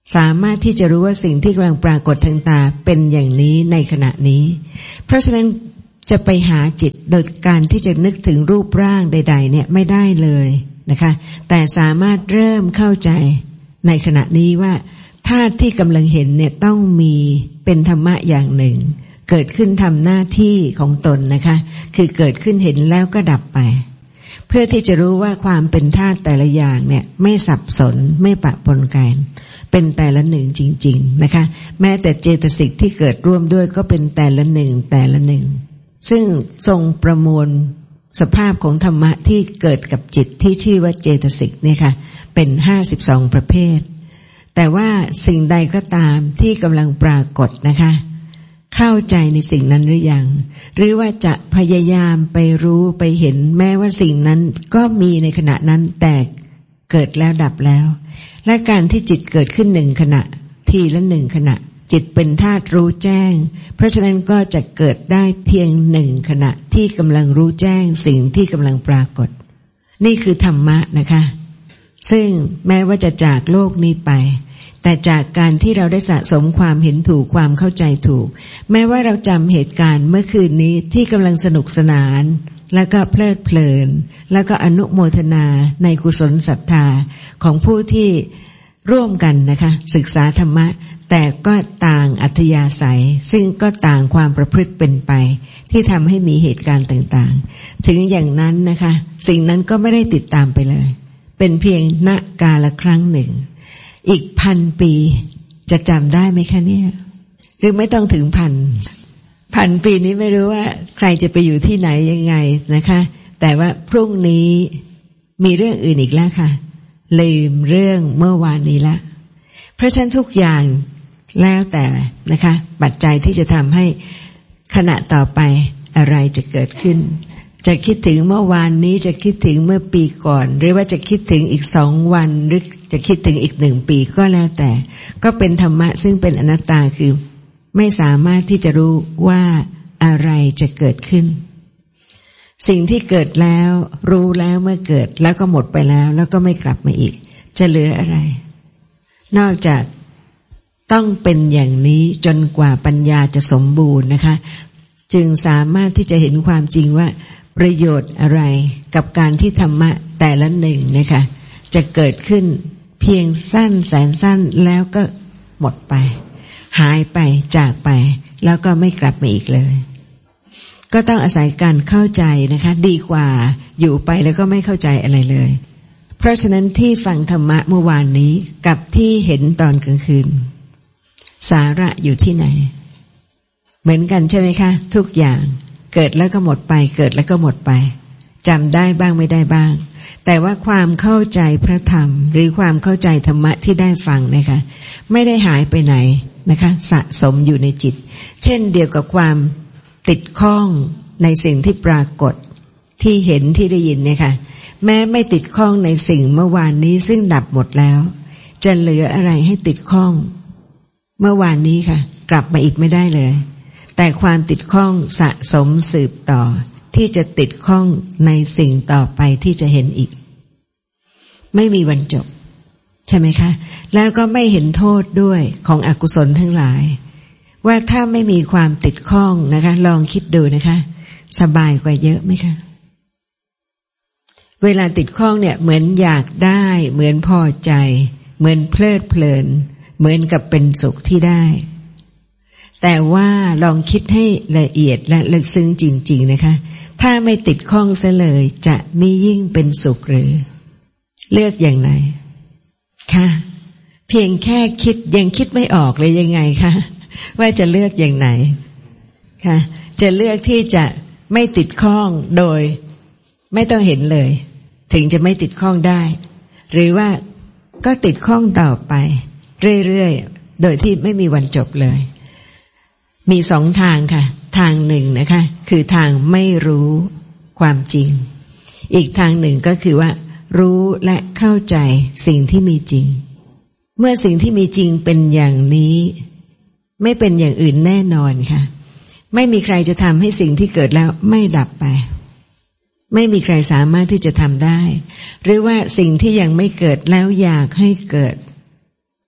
สามารถที่จะรู้ว่าสิ่งที่กำลังปรากฏทางตาเป็นอย่างนี้ในขณะนี้เพราะฉะนั้นจะไปหาจิตโดยการที่จะนึกถึงรูปร่างใดๆเนี่ยไม่ได้เลยนะคะแต่สามารถเริ่มเข้าใจในขณะนี้ว่าธาตุที่กำลังเห็นเนี่ยต้องมีเป็นธรรมะอย่างหนึ่งเกิดขึ้นทำหน้าที่ของตนนะคะคือเกิดขึ้นเห็นแล้วก็ดับไปเพื่อที่จะรู้ว่าความเป็นธาตุแต่ละอย่างเนี่ยไม่สับสนไม่ปะปนกันเป็นแต่ละหนึ่งจริงๆนะคะแม้แต่เจตสิกที่เกิดร่วมด้วยก็เป็นแต่ละหนึ่งแต่ละหนึ่งซึ่งทรงประมวลสภาพของธรรมะที่เกิดกับจิตที่ชื่อว่าเจตสิกเนี่ยค่ะเป็นห้าสิบสองประเภทแต่ว่าสิ่งใดก็ตามที่กำลังปรากฏนะคะเข้าใจในสิ่งนั้นหรือยังหรือว่าจะพยายามไปรู้ไปเห็นแม้ว่าสิ่งนั้นก็มีในขณะนั้นแต่เกิดแล้วดับแล้วและการที่จิตเกิดขึ้นหนึ่งขณะทีละหนึ่งขณะจิตเป็นธาตุรู้แจ้งเพราะฉะนั้นก็จะเกิดได้เพียงหนึ่งขณะที่กำลังรู้แจ้งสิ่งที่กำลังปรากฏนี่คือธรรมะนะคะซึ่งแม้ว่าจะจากโลกนี้ไปแต่จากการที่เราได้สะสมความเห็นถูกความเข้าใจถูกแม้ว่าเราจำเหตุการณ์เมื่อคืนนี้ที่กำลังสนุกสนานแล้วก็เพลิดเพลินแล้วก็อนุโมทนาในกุศลศรัทธาของผู้ที่ร่วมกันนะคะศึกษาธรรมะแต่ก็ต่างอัธยาศัยซึ่งก็ต่างความประพฤติเป็นไปที่ทำให้มีเหตุการณ์ต่างๆถึงอย่างนั้นนะคะสิ่งนั้นก็ไม่ได้ติดตามไปเลยเป็นเพียงณกาลครั้งหนึ่งอีกพันปีจะจำได้ไหมคะเนี่ยหรือไม่ต้องถึงพันพันปีนี้ไม่รู้ว่าใครจะไปอยู่ที่ไหนยังไงนะคะแต่ว่าพรุ่งนี้มีเรื่องอื่นอีกแล้วค่ะลืมเรื่องเมื่อวานนี้ละเพราะฉะนั้นทุกอย่างแล้วแต่นะคะปัจจัยที่จะทำให้ขณะต่อไปอะไรจะเกิดขึ้นจะคิดถึงเมื่อวานนี้จะคิดถึงเมื่อปีก่อนหรือว่าจะคิดถึงอีกสองวันหรือจะคิดถึงอีกหนึ่งปีก็แล้วแต่ก็เป็นธรรมะซึ่งเป็นอนัตตาคือไม่สามารถที่จะรู้ว่าอะไรจะเกิดขึ้นสิ่งที่เกิดแล้วรู้แล้วเมื่อเกิดแล้วก็หมดไปแล้วแล้วก็ไม่กลับมาอีกจะเหลืออะไรนอกจากต้องเป็นอย่างนี้จนกว่าปัญญาจะสมบูรณ์นะคะจึงสามารถที่จะเห็นความจริงว่าประโยชน์อะไรกับการที่ธรรมะแต่ละหนึ่งนะคะจะเกิดขึ้นเพียงสั้นแสนสั้นแล้วก็หมดไปหายไปจากไปแล้วก็ไม่กลับมาอีกเลยก็ต้องอาศัยการเข้าใจนะคะดีกว่าอยู่ไปแล้วก็ไม่เข้าใจอะไรเลยเพราะฉะนั้นที่ฟังธรรมะเมื่อวานนี้กับที่เห็นตอนกลางคืนสาระอยู่ที่ไหนเหมือนกันใช่ไหมคะทุกอย่างเกิดแล้วก็หมดไปเกิดแล้วก็หมดไปจำได้บ้างไม่ได้บ้างแต่ว่าความเข้าใจพระธรรมหรือความเข้าใจธรรมะที่ได้ฟังนะคะไม่ได้หายไปไหนนะคะสะสมอยู่ในจิตเช่นเดียวกับความติดข้องในสิ่งที่ปรากฏที่เห็นที่ได้ยินเนี่ยค่ะแม้ไม่ติดข้องในสิ่งเมื่อวานนี้ซึ่งดับหมดแล้วจะเหลืออะไรให้ติดข้องเมื่อวานนี้ค่ะกลับมาอีกไม่ได้เลยแต่ความติดข้องสะสมสืบต่อที่จะติดข้องในสิ่งต่อไปที่จะเห็นอีกไม่มีวันจบใช่ไหมคะแล้วก็ไม่เห็นโทษด้วยของอกุศลทั้งหลายว่าถ้าไม่มีความติดข้องนะคะลองคิดดูนะคะสบายกว่าเยอะไหมคะเวลาติดข้องเนี่ยเหมือนอยากได้เหมือนพอใจเหมือนเพลิดเพลินเหมือนกับเป็นสุขที่ได้แต่ว่าลองคิดให้ละเอียดและลึกซึ้งจริงๆนะคะถ้าไม่ติดข้องซะเลยจะมียิ่งเป็นสุขหรือเลือกอย่างไรค่ะเพียงแค่คิดยังคิดไม่ออกเลยยังไงคะว่าจะเลือกอย่างไหนค่ะจะเลือกที่จะไม่ติดข้องโดยไม่ต้องเห็นเลยถึงจะไม่ติดข้องได้หรือว่าก็ติดข้องต่อไปเรื่อยๆโดยที่ไม่มีวันจบเลยมีสองทางค่ะทางหนึ่งนะคะคือทางไม่รู้ความจริงอีกทางหนึ่งก็คือว่ารู้และเข้าใจสิ่งที่มีจริงเมื่อสิ่งที่มีจริงเป็นอย่างนี้ไม่เป็นอย่างอื่นแน่นอนค่ะไม่มีใครจะทำให้สิ่งที่เกิดแล้วไม่ดับไปไม่มีใครสามารถที่จะทำได้หรือว่าสิ่งที่ยังไม่เกิดแล้วอยากให้เกิด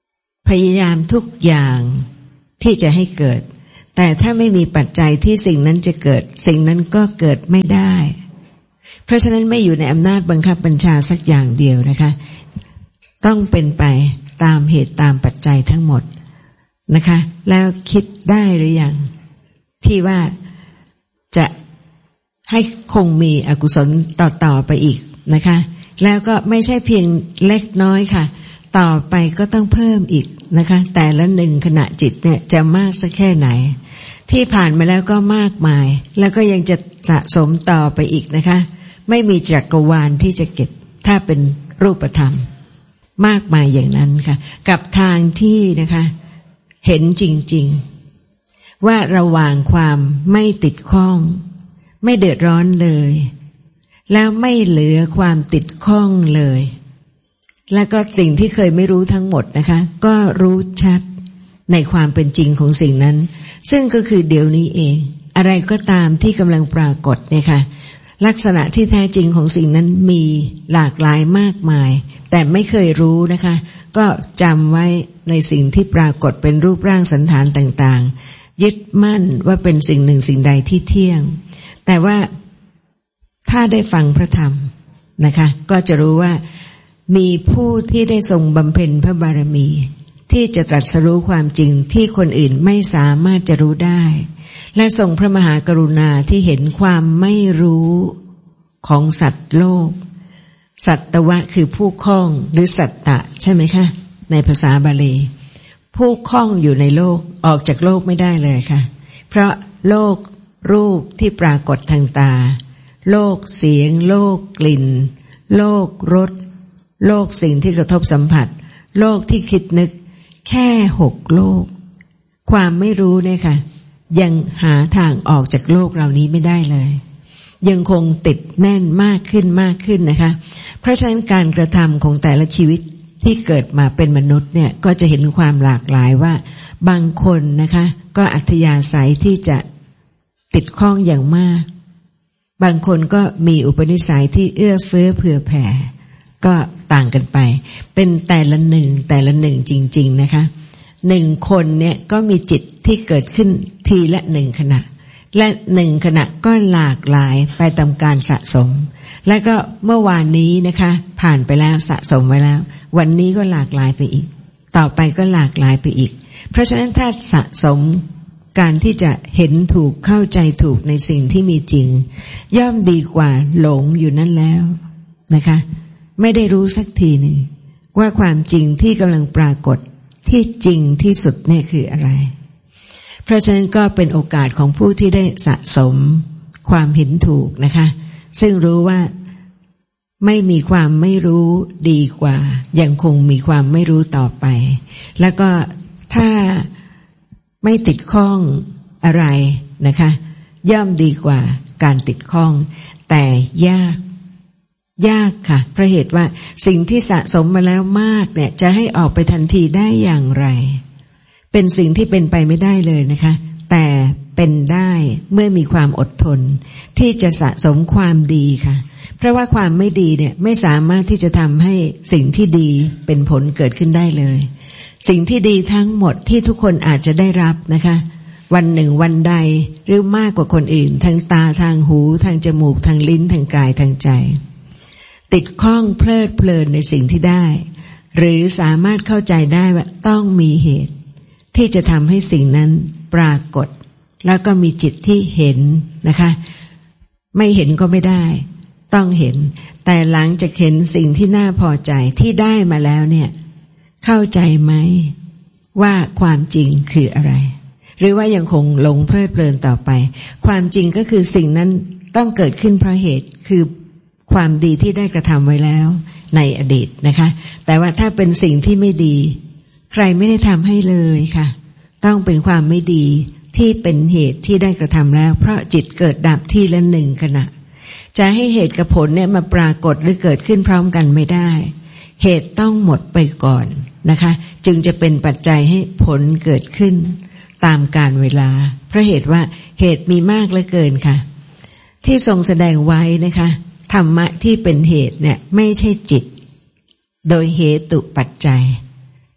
พยายามทุกอย่างที่จะให้เกิดแต่ถ้าไม่มีปัจจัยที่สิ่งนั้นจะเกิดสิ่งนั้นก็เกิดไม่ได้เพราะฉะนั้นไม่อยู่ในอำนาจบังคับบัญชาสักอย่างเดียวนะคะต้องเป็นไปตามเหตุตามปัจจัยทั้งหมดนะคะแล้วคิดได้หรือยังที่ว่าจะให้คงมีอกุศลต่อๆไปอีกนะคะแล้วก็ไม่ใช่เพียงเล็กน้อยค่ะต่อไปก็ต้องเพิ่มอีกนะคะแต่ละหนึ่งขณะจิตเนี่ยจะมากสักแค่ไหนที่ผ่านมาแล้วก็มากมายแล้วก็ยังจะสะสมต่อไปอีกนะคะไม่มีจักรวาลที่จะเก็บถ้าเป็นรูปธรรมมากมายอย่างนั้นค่ะกับทางที่นะคะเห็นจริงๆว่าระหว่างความไม่ติดข้องไม่เดือดร้อนเลยแล้วไม่เหลือความติดข้องเลยแล้วก็สิ่งที่เคยไม่รู้ทั้งหมดนะคะก็รู้ชัดในความเป็นจริงของสิ่งนั้นซึ่งก็คือเดี๋ยวนี้เองอะไรก็ตามที่กำลังปรากฏเนี่ยค่ะลักษณะที่แท้จริงของสิ่งนั้นมีหลากหลายมากมายแต่ไม่เคยรู้นะคะก็จำไว้ในสิ่งที่ปรากฏเป็นรูปร่างสันฐานต่างๆยึดมั่นว่าเป็นสิ่งหนึ่งสิ่งใดที่เที่ยงแต่ว่าถ้าได้ฟังพระธรรมนะคะก็จะรู้ว่ามีผู้ที่ได้ทรงบำเพ็ญพระบารมีที่จะตรัสรู้ความจริงที่คนอื่นไม่สามารถจะรู้ได้และทรงพระมหากรุณาที่เห็นความไม่รู้ของสัตว์โลกสัตวะคือผู้คล้องหรือสัตตะใช่ไหมคะในภาษาบาลีผู้คล้องอยู่ในโลกออกจากโลกไม่ได้เลยค่ะเพราะโลกรูปที่ปรากฏทางตาโลกเสียงโลกกลิ่นโลกรสโลกสิ่งที่กระทบสัมผัสโลกที่คิดนึกแค่หกโลกความไม่รู้เนี่ยค่ะยังหาทางออกจากโลกเหล่านี้ไม่ได้เลยยังคงติดแน่นมากขึ้นมากขึ้นนะคะเพราะฉะนั้นการกระทำของแต่ละชีวิตที่เกิดมาเป็นมนุษย์เนี่ยก็จะเห็นความหลากหลายว่าบางคนนะคะก็อัธยาศัยที่จะติดข้องอย่างมากบางคนก็มีอุปนิสัยที่เอื้อเฟื้อเผื่อแผ่ก็ต่างกันไปเป็นแต่ละหนึ่งแต่ละหนึ่งจริงๆนะคะหนึ่งคนเนี่ยก็มีจิตที่เกิดขึ้นทีละหนึ่งขณะและหนึ่งขณะก็หลากหลายไปตามการสะสมและก็เมื่อวานนี้นะคะผ่านไปแล้วสะสมไว้แล้ววันนี้ก็หลากหลายไปอีกต่อไปก็หลากหลายไปอีกเพราะฉะนั้นถ้าสะสมการที่จะเห็นถูกเข้าใจถูกในสิ่งที่มีจริงย่อมดีกว่าหลงอยู่นั่นแล้วนะคะไม่ได้รู้สักทีหนึ่งว่าความจริงที่กำลังปรากฏที่จริงที่สุดเนี่ยคืออะไรเพราะฉะนั้นก็เป็นโอกาสของผู้ที่ได้สะสมความเห็นถูกนะคะซึ่งรู้ว่าไม่มีความไม่รู้ดีกว่ายังคงมีความไม่รู้ต่อไปแล้วก็ถ้าไม่ติดข้องอะไรนะคะย่อมดีกว่าการติดข้องแต่ยากยากค่ะเพราะเหตุว่าสิ่งที่สะสมมาแล้วมากเนี่ยจะให้ออกไปทันทีได้อย่างไรเป็นสิ่งที่เป็นไปไม่ได้เลยนะคะแต่เป็นได้เมื่อมีความอดทนที่จะสะสมความดีค่ะเพราะว่าความไม่ดีเนี่ยไม่สามารถที่จะทำให้สิ่งที่ดีเป็นผลเกิดขึ้นได้เลยสิ่งที่ดีทั้งหมดที่ทุกคนอาจจะได้รับนะคะวันหนึ่งวันใดหรือมากกว่าคนอื่นทางตาทางหูทางจมูกทางลิ้นทางกายทางใจติดข้องเพลิดเพลินในสิ่งที่ได้หรือสามารถเข้าใจได้ว่าต้องมีเหตุที่จะทำให้สิ่งนั้นปรากฏแล้วก็มีจิตที่เห็นนะคะไม่เห็นก็ไม่ได้ต้องเห็นแต่หลังจากเห็นสิ่งที่น่าพอใจที่ได้มาแล้วเนี่ยเข้าใจไหมว่าความจริงคืออะไรหรือว่ายังคงหลงเพลิดเพลินต่อไปความจริงก็คือสิ่งนั้นต้องเกิดขึ้นเพราะเหตุคือความดีที่ได้กระทำไว้แล้วในอดีตนะคะแต่ว่าถ้าเป็นสิ่งที่ไม่ดีใครไม่ได้ทำให้เลยค่ะต้องเป็นความไม่ดีที่เป็นเหตุที่ได้กระทำแล้วเพราะจิตเกิดดับทีละหนึ่งขณะจะให้เหตุกับผลเนี่ยมาปรากฏหรือเกิดขึ้นพร้อมกันไม่ได้เหตุต้องหมดไปก่อนนะคะจึงจะเป็นปัจจัยให้ผลเกิดขึ้นตามกาลเวลาเพราะเหตุว่าเหตุมีมากเหลือเกินค่ะที่ทรงแสดงไว้นะคะธรรมะที่เป็นเหตุเนี่ยไม่ใช่จิตโดยเหตุปัจจัย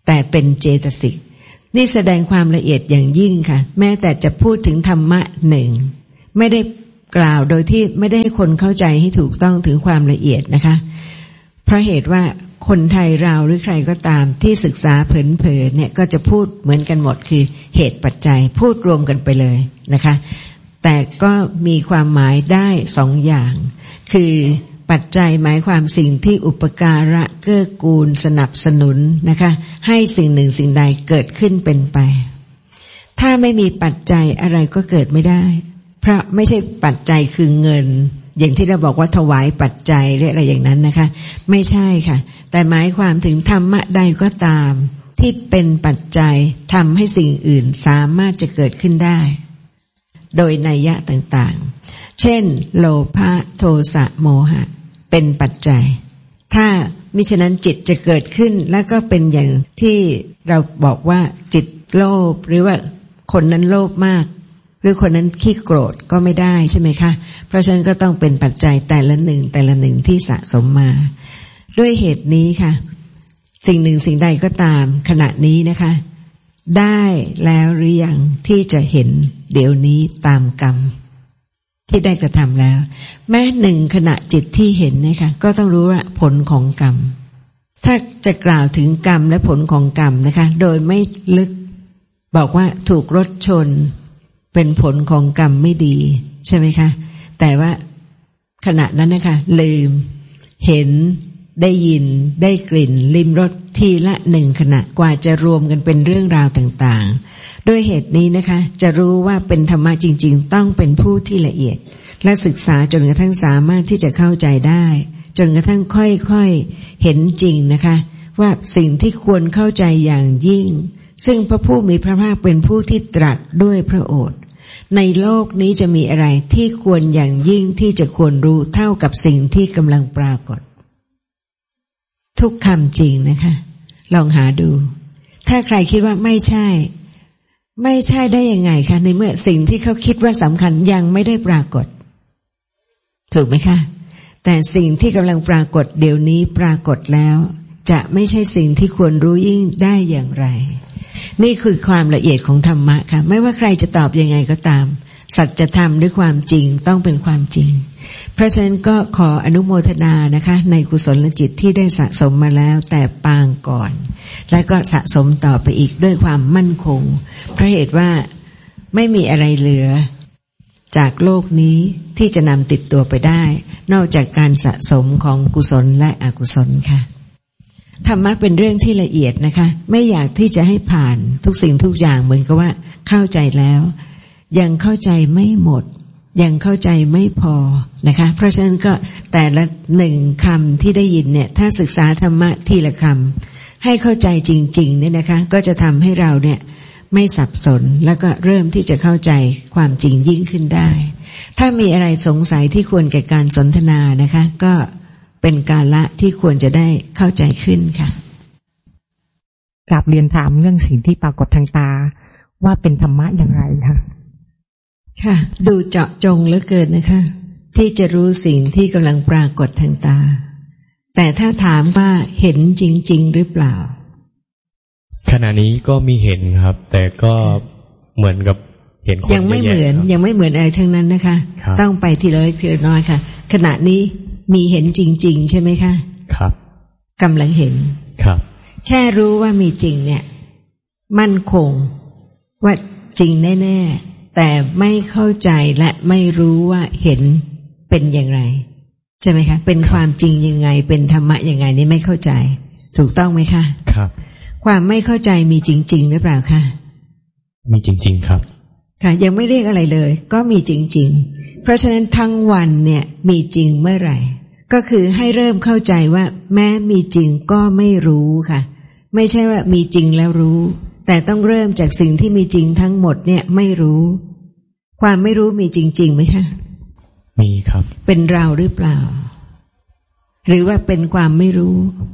แต่เป็นเจตสิกนี่แสดงความละเอียดอย่างยิ่งค่ะแม้แต่จะพูดถึงธรรมะหนึ่งไม่ได้กล่าวโดยที่ไม่ได้ให้คนเข้าใจให้ถูกต้องถึงความละเอียดนะคะเพราะเหตุว่าคนไทยเราหรือใครก็ตามที่ศึกษาเผลอๆเนี่ยก็จะพูดเหมือนกันหมดคือเหตุปัจจัยพูดรวมกันไปเลยนะคะแต่ก็มีความหมายได้สองอย่างคือปัจจัยหมายความสิ่งที่อุปการะเกื้อกูลสนับสนุนนะคะให้สิ่งหนึ่งสิ่งใดเกิดขึ้นเป็นไปถ้าไม่มีปัจจัยอะไรก็เกิดไม่ได้เพราะไม่ใช่ปัจจัยคือเงินอย่างที่เราบอกว่าถวายปัจจัยหรืออะไรอย่างนั้นนะคะไม่ใช่ค่ะแต่หมายความถึงธรรมะใดก็ตามที่เป็นปัจจัยทำให้สิ่งอื่นสามารถจะเกิดขึ้นได้โดยนัยยะต่างๆเช่นโลภะโทสะโมหะเป็นปัจจัยถ้ามิฉะนั้นจิตจะเกิดขึ้นแล้วก็เป็นอย่างที่เราบอกว่าจิตโลภหรือว่าคนนั้นโลภมากหรือคนนั้นขี้โกรธก็ไม่ได้ใช่ไหมคะเพราะฉะนั้นก็ต้องเป็นปัจจัยแต่ละหนึ่งแต่ละหนึ่งที่สะสมมาด้วยเหตุนี้ค่ะสิ่งหนึ่งสิ่งใดก็ตามขณะนี้นะคะได้แล้วหรือยังที่จะเห็นเดี๋ยวนี้ตามกรรมที่ได้กระทำแล้วแม้หนึ่งขณะจิตที่เห็นนะคะก็ต้องรู้ว่าผลของกรรมถ้าจะกล่าวถึงกรรมและผลของกรรมนะคะโดยไม่ลึกบอกว่าถูกรถชนเป็นผลของกรรมไม่ดีใช่ไหมคะแต่ว่าขณะนั้นนะคะลืมเห็นได้ยินได้กลิ่นลิ้มรสทีละหนึ่งขณะกว่าจะรวมกันเป็นเรื่องราวต่างๆด้วยเหตุนี้นะคะจะรู้ว่าเป็นธรรมะจริงๆต้องเป็นผู้ที่ละเอียดและศึกษาจนกระทั่งสามารถที่จะเข้าใจได้จนกระทั่งค่อยๆเห็นจริงนะคะว่าสิ่งที่ควรเข้าใจอย่างยิ่งซึ่งพระผู้มีพระภาคเป็นผู้ที่ตรัสด้วยพระโอษฐ์ในโลกนี้จะมีอะไรที่ควรอย่างยิ่งที่จะควรรู้เท่ากับสิ่งที่กำลังปรากฏทุกคำจริงนะคะลองหาดูถ้าใครคิดว่าไม่ใช่ไม่ใช่ได้ยังไงคะในเมื่อสิ่งที่เขาคิดว่าสำคัญยังไม่ได้ปรากฏถูกไหมคะแต่สิ่งที่กำลังปรากฏเดี๋ยวนี้ปรากฏแล้วจะไม่ใช่สิ่งที่ควรรู้ยิ่งได้อย่างไรนี่คือความละเอียดของธรรมะค่ะไม่ว่าใครจะตอบยังไงก็ตามสัจธรรมด้วยความจริงต้องเป็นความจริงเพราะฉะนั้นก็ขออนุโมทนานะคะในกุศลจิตที่ได้สะสมมาแล้วแต่ปางก่อนและก็สะสมต่อไปอีกด้วยความมั่นคงเพราะเหตุว่าไม่มีอะไรเหลือจากโลกนี้ที่จะนำติดตัวไปได้นอกจากการสะสมของกุศลและอกุศลค่ะธรรมะเป็นเรื่องที่ละเอียดนะคะไม่อยากที่จะให้ผ่านทุกสิ่งทุกอย่างเหมือนกับว่าเข้าใจแล้วยังเข้าใจไม่หมดยังเข้าใจไม่พอนะคะเพราะฉะนั้นก็แต่ละหนึ่งคำที่ได้ยินเนี่ยถ้าศึกษาธรรมะทีละคำให้เข้าใจจริงๆเนี่ยนะคะก็จะทำให้เราเนี่ยไม่สับสนแล้วก็เริ่มที่จะเข้าใจความจริงยิ่งขึ้นได้ถ้ามีอะไรสงสัยที่ควรแก่การสนทนานะคะก็เป็นกาละที่ควรจะได้เข้าใจขึ้นค่ะกราบเรียนถามเรื่องสิ่งที่ปรากฏทางตาว่าเป็นธรรมะอย่างไรคะค่ะดูเจาะจงเหลือเกินนะคะที่จะรู้สิ่งที่กำลังปรากฏทางตาแต่ถ้าถามว่าเห็นจริงๆหรือเปล่าขณะนี้ก็มีเห็นครับแต่ก็เหมือนกับเห็นคนยังไม่เหมือนยังไม่เหมือนอะไรทั้งนั้นนะคะต้องไปทีละเล็กทีละน้อยค่ะขณะนี้มีเห็นจริงๆใช่ไหมคะครับกำลังเห็นครับแค่รู้ว่ามีจริงเนี่ยมั่นคงว่าจริงแน่ๆแต่ไม่เข้าใจและไม่รู้ว่าเห็นเป็นอย่างไรใช่ไหมคะเป็นความจริงยังไงเป็นธรรมะยังไงนี่ไม่เข้าใจถูกต้องไหมคะครับความไม่เข้าใจมีจริงๆหรือเปล่าคะมีจริงๆครับค่ะยังไม่เรียกอะไรเลยก็มีจริงๆเพราะฉะนั้นทั้งวันเนี่ยมีจริงเมื่อไหร่ก็คือให้เริ่มเข้าใจว่าแม้มีจริงก็ไม่รู้ค่ะไม่ใช่ว่ามีจริงแล้วรู้แต่ต้องเริ่มจากสิ่งที่มีจริงทั้งหมดเนี่ยไม่รู้ความไม่รู้มีจริงๆไหมคะมีครับเป็นเราหรือเปล่าหรือว่าเป็นความไม่รู้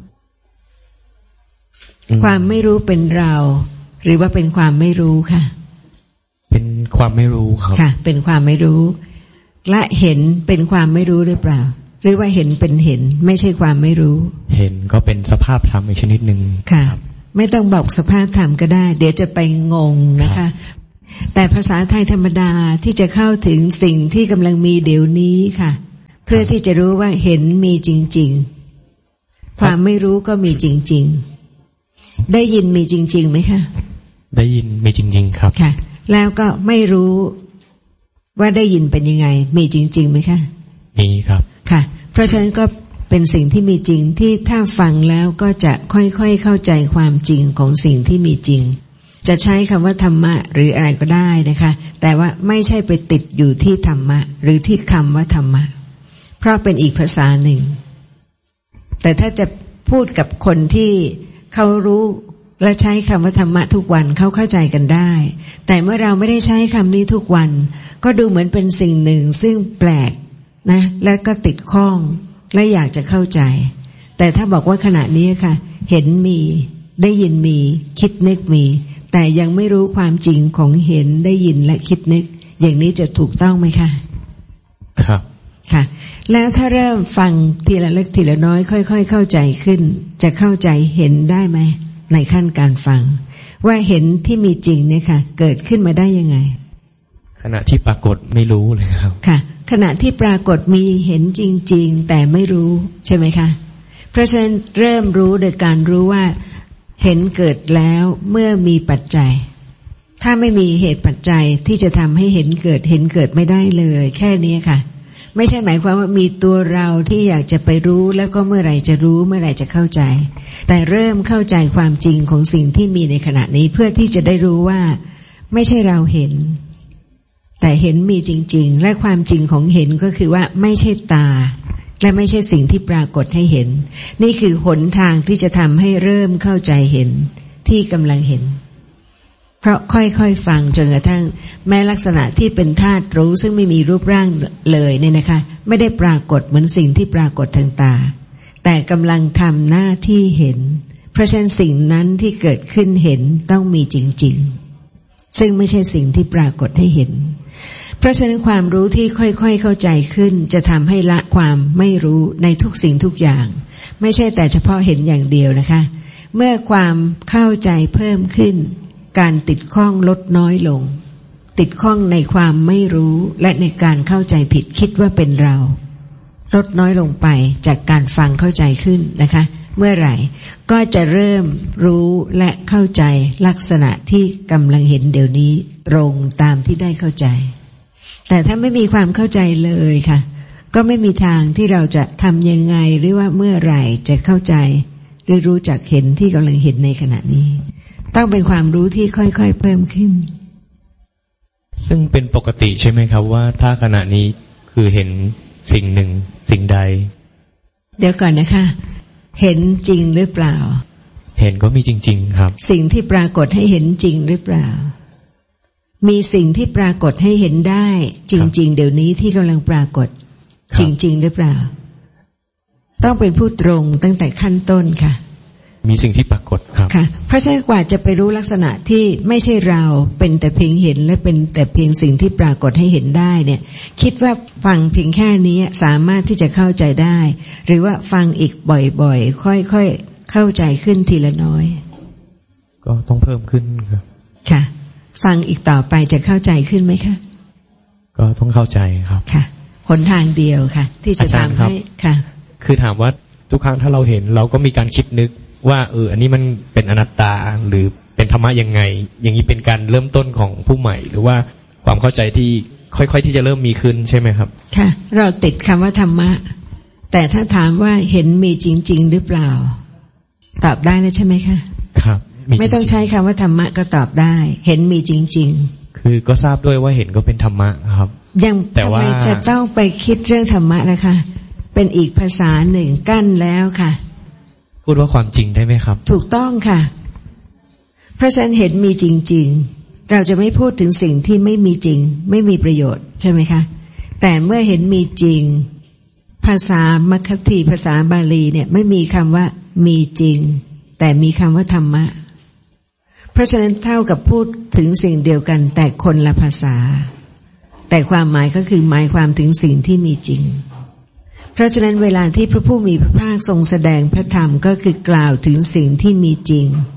ความไม่รู้เป็นเราหรือว่าเป็นความไม่รู้ค่ะเป็นความไม่รู้ครับค่ะเป็นความไม่รู้และเห็นเป็นความไม่รู้หรือเปล่าหรือว่าเห็นเป็นเห็นไม่ใช่ความไม่รู้เห็นก็เป็นสภาพธรรมอีกชนิดหนึ่งค่ะไม่ต้องบอกสภาพธรรมก็ได้เดี๋ยวจะไปงงนะคะแต่ภาษาไทยธรรมดาที่จะเข้าถึงสิ่งที่กำลังมีเดี๋ยวนี้ค่ะเพื่อที่จะรู้ว่าเห็นมีจริงๆความไม่รู้ก็มีจริงๆได้ยินมีจริงๆไหมคะได้ยินมีจริงๆครับค่ะแล้วก็ไม่รู้ว่าได้ยินเป็นยังไงมีจริงๆไหมคะมีครับค่ะเพราะฉะนั้นก็เป็นสิ่งที่มีจริงที่ถ้าฟังแล้วก็จะค่อยๆเข้าใจความจริงของสิ่งที่มีจริงจะใช้คำว่าธรรมะหรืออะไรก็ได้นะคะแต่ว่าไม่ใช่ไปติดอยู่ที่ธรรมะหรือที่คำว่าธรรมะเพราะเป็นอีกภาษาหนึ่งแต่ถ้าจะพูดกับคนที่เขารู้และใช้คำว่าธรรมะทุกวันเขาเข้าใจกันได้แต่เมื่อเราไม่ได้ใช้คำนี้ทุกวันก็ดูเหมือนเป็นสิ่งหนึ่งซึ่งแปลกนะและก็ติดข้องและอยากจะเข้าใจแต่ถ้าบอกว่าขณะนี้ค่ะเห็นมีได้ยินมีคิดนึกมีแต่ยังไม่รู้ความจริงของเห็นได้ยินและคิดนึกอย่างนี้จะถูกต้องไหมคะครับค่ะแล้วถ้าเริ่มฟังทีละเล็กทีละน้อยค่อยๆเข้าใจขึ้นจะเข้าใจเห็นได้ไหมในขั้นการฟังว่าเห็นที่มีจริงเนี่ยค่ะเกิดขึ้นมาได้ยังไงขณะที่ปรากฏไม่รู้เลยครับค่ะขณะที่ปรากฏมีเห็นจริงๆแต่ไม่รู้ใช่ไหมคะเพราะฉะนั้นเริ่มรู้โดยการรู้ว่าเห็นเกิดแล้วเมื่อมีปัจจัยถ้าไม่มีเหตุปัจจัยที่จะทำให้เห็นเกิดเห็นเกิดไม่ได้เลยแค่นี้ค่ะไม่ใช่หมายความว่ามีตัวเราที่อยากจะไปรู้แล้วก็เมื่อไหร่จะรู้เมื่อไหร่จะเข้าใจแต่เริ่มเข้าใจความจริงของสิ่งที่มีในขณะนี้เพื่อที่จะได้รู้ว่าไม่ใช่เราเห็นแต่เห็นมีจริงๆและความจริงของเห็นก็คือว่าไม่ใช่ตาและไม่ใช่สิ่งที่ปรากฏให้เห็นนี่คือหนทางที่จะทำให้เริ่มเข้าใจเห็นที่กำลังเห็นเพราะค่อยๆฟังจนกระทั่งแม้ลักษณะที่เป็นธาตุรู้ซึ่งไม่มีรูปร่างเลยเนี่ยนะคะไม่ได้ปรากฏเหมือนสิ่งที่ปรากฏทางตาแต่กำลังทำหน้าที่เห็นเพราะฉะนั้นสิ่งนั้นที่เกิดขึ้นเห็นต้องมีจริงๆซึ่งไม่ใช่สิ่งที่ปรากฏให้เห็นเพราะฉะนั้นความรู้ที่ค่อยๆเข้าใจขึ้นจะทำให้ละความไม่รู้ในทุกสิ่งทุกอย่างไม่ใช่แต่เฉพาะเห็นอย่างเดียวนะคะเมื่อความเข้าใจเพิ่มขึ้นการติดข้องลดน้อยลงติดข้องในความไม่รู้และในการเข้าใจผิดคิดว่าเป็นเราลดน้อยลงไปจากการฟังเข้าใจขึ้นนะคะเมื่อไหร่ก็จะเริ่มรู้และเข้าใจลักษณะที่กำลังเห็นเดี๋ยวนี้ตรงตามที่ได้เข้าใจแต่ถ้าไม่มีความเข้าใจเลยค่ะก็ไม่มีทางที่เราจะทำยังไงหรือว่าเมื่อไหร่จะเข้าใจหรือรู้จักเห็นที่กำลังเห็นในขณะนี้ต้องเป็นความรู้ที่ค่อยๆเพิ่มขึ้นซึ่งเป็นปกติใช่ไหมครับว่าถ้าขณะนี้คือเห็นสิ่งหนึ่งสิ่งใดเดี๋ยวก่อนนะคะเห็นจริงหรือเปล่าเห็นก็มีจริงๆครับสิ่งที่ปรากฏให้เห็นจริงหรือเปล่ามีสิ่งที่ปรากฏให้เห็นได้จริงๆเดี๋ยวนี้ที่กำลังปรากฏจริงๆหรือเปล่าต้องเป็นผู้ตรงตั้งแต่ขั้นต้นค่ะมีสิ่งที่ปรากฏครับค่ะเพราะฉะนั้นกว่าจะไปรู้ลักษณะที่ไม่ใช่เราเป็นแต่เพียงเห็นและเป็นแต่เพียงสิ่งที่ปรากฏให้เห็นได้เนี่ยคิดว่าฟังเพียงแค่นี้สามารถที่จะเข้าใจได้หรือว่าฟังอีกบ่อยๆค่อยๆเข้าใจขึ้นทีละน้อยก็ต้องเพิ่มขึ้นครับค่ะฟังอีกต่อไปจะเข้าใจขึ้นไหมคะก็ต้องเข้าใจครับค่ะหนทางเดียวค่ะที่จะทำให้ค่ะคือถามว่าทุกครั้งถ้าเราเห็นเราก็มีการคิดนึกว่าเอออันนี้มันเป็นอนัตตาหรือเป็นธรรมะยังไงอย่างนี้เป็นการเริ่มต้นของผู้ใหม่หรือว่าความเข้าใจที่ค่อยๆที่จะเริ่มมีขึ้นใช่ไหมครับค่ะเราติดคำว่าธรรมะแต่ถ้าถามว่าเห็นมีจริงๆหรือเปล่าตอบได้แล้วใช่ไหมคะครับไม่ต้องใช้คำว่าธรรมะก็ตอบได้เห็นมีจริงๆคือก็ทราบด้วยว่าเห็นก็เป็นธรรมะครับยังทำไมจะต้องไปคิดเรื่องธรรมะนะคะเป็นอีกภาษาหนึ่งกั้นแล้วค่ะพูดว่าความจริงได้ไหมครับถูกต้องค่ะเพราะฉะนั้นเห็นมีจริงๆเราจะไม่พูดถึงสิ่งที่ไม่มีจริงไม่มีประโยชน์ใช่ไหมคะแต่เมื่อเห็นมีจริงภาษามัคคธีภาษาบาลีเนี่ยไม่มีคำว่ามีจริงแต่มีคำว่าธรรมะเพราะฉะนั้นเท่ากับพูดถึงสิ่งเดียวกันแต่คนละภาษาแต่ความหมายก็คือหมายความถึงสิ่งที่มีจริงเพราะฉะนั้นเวลาที่พระผู้มีพระภาคทรงแสดงพระธรรมก็คือกล่าวถึงสิ่งที่มีจริง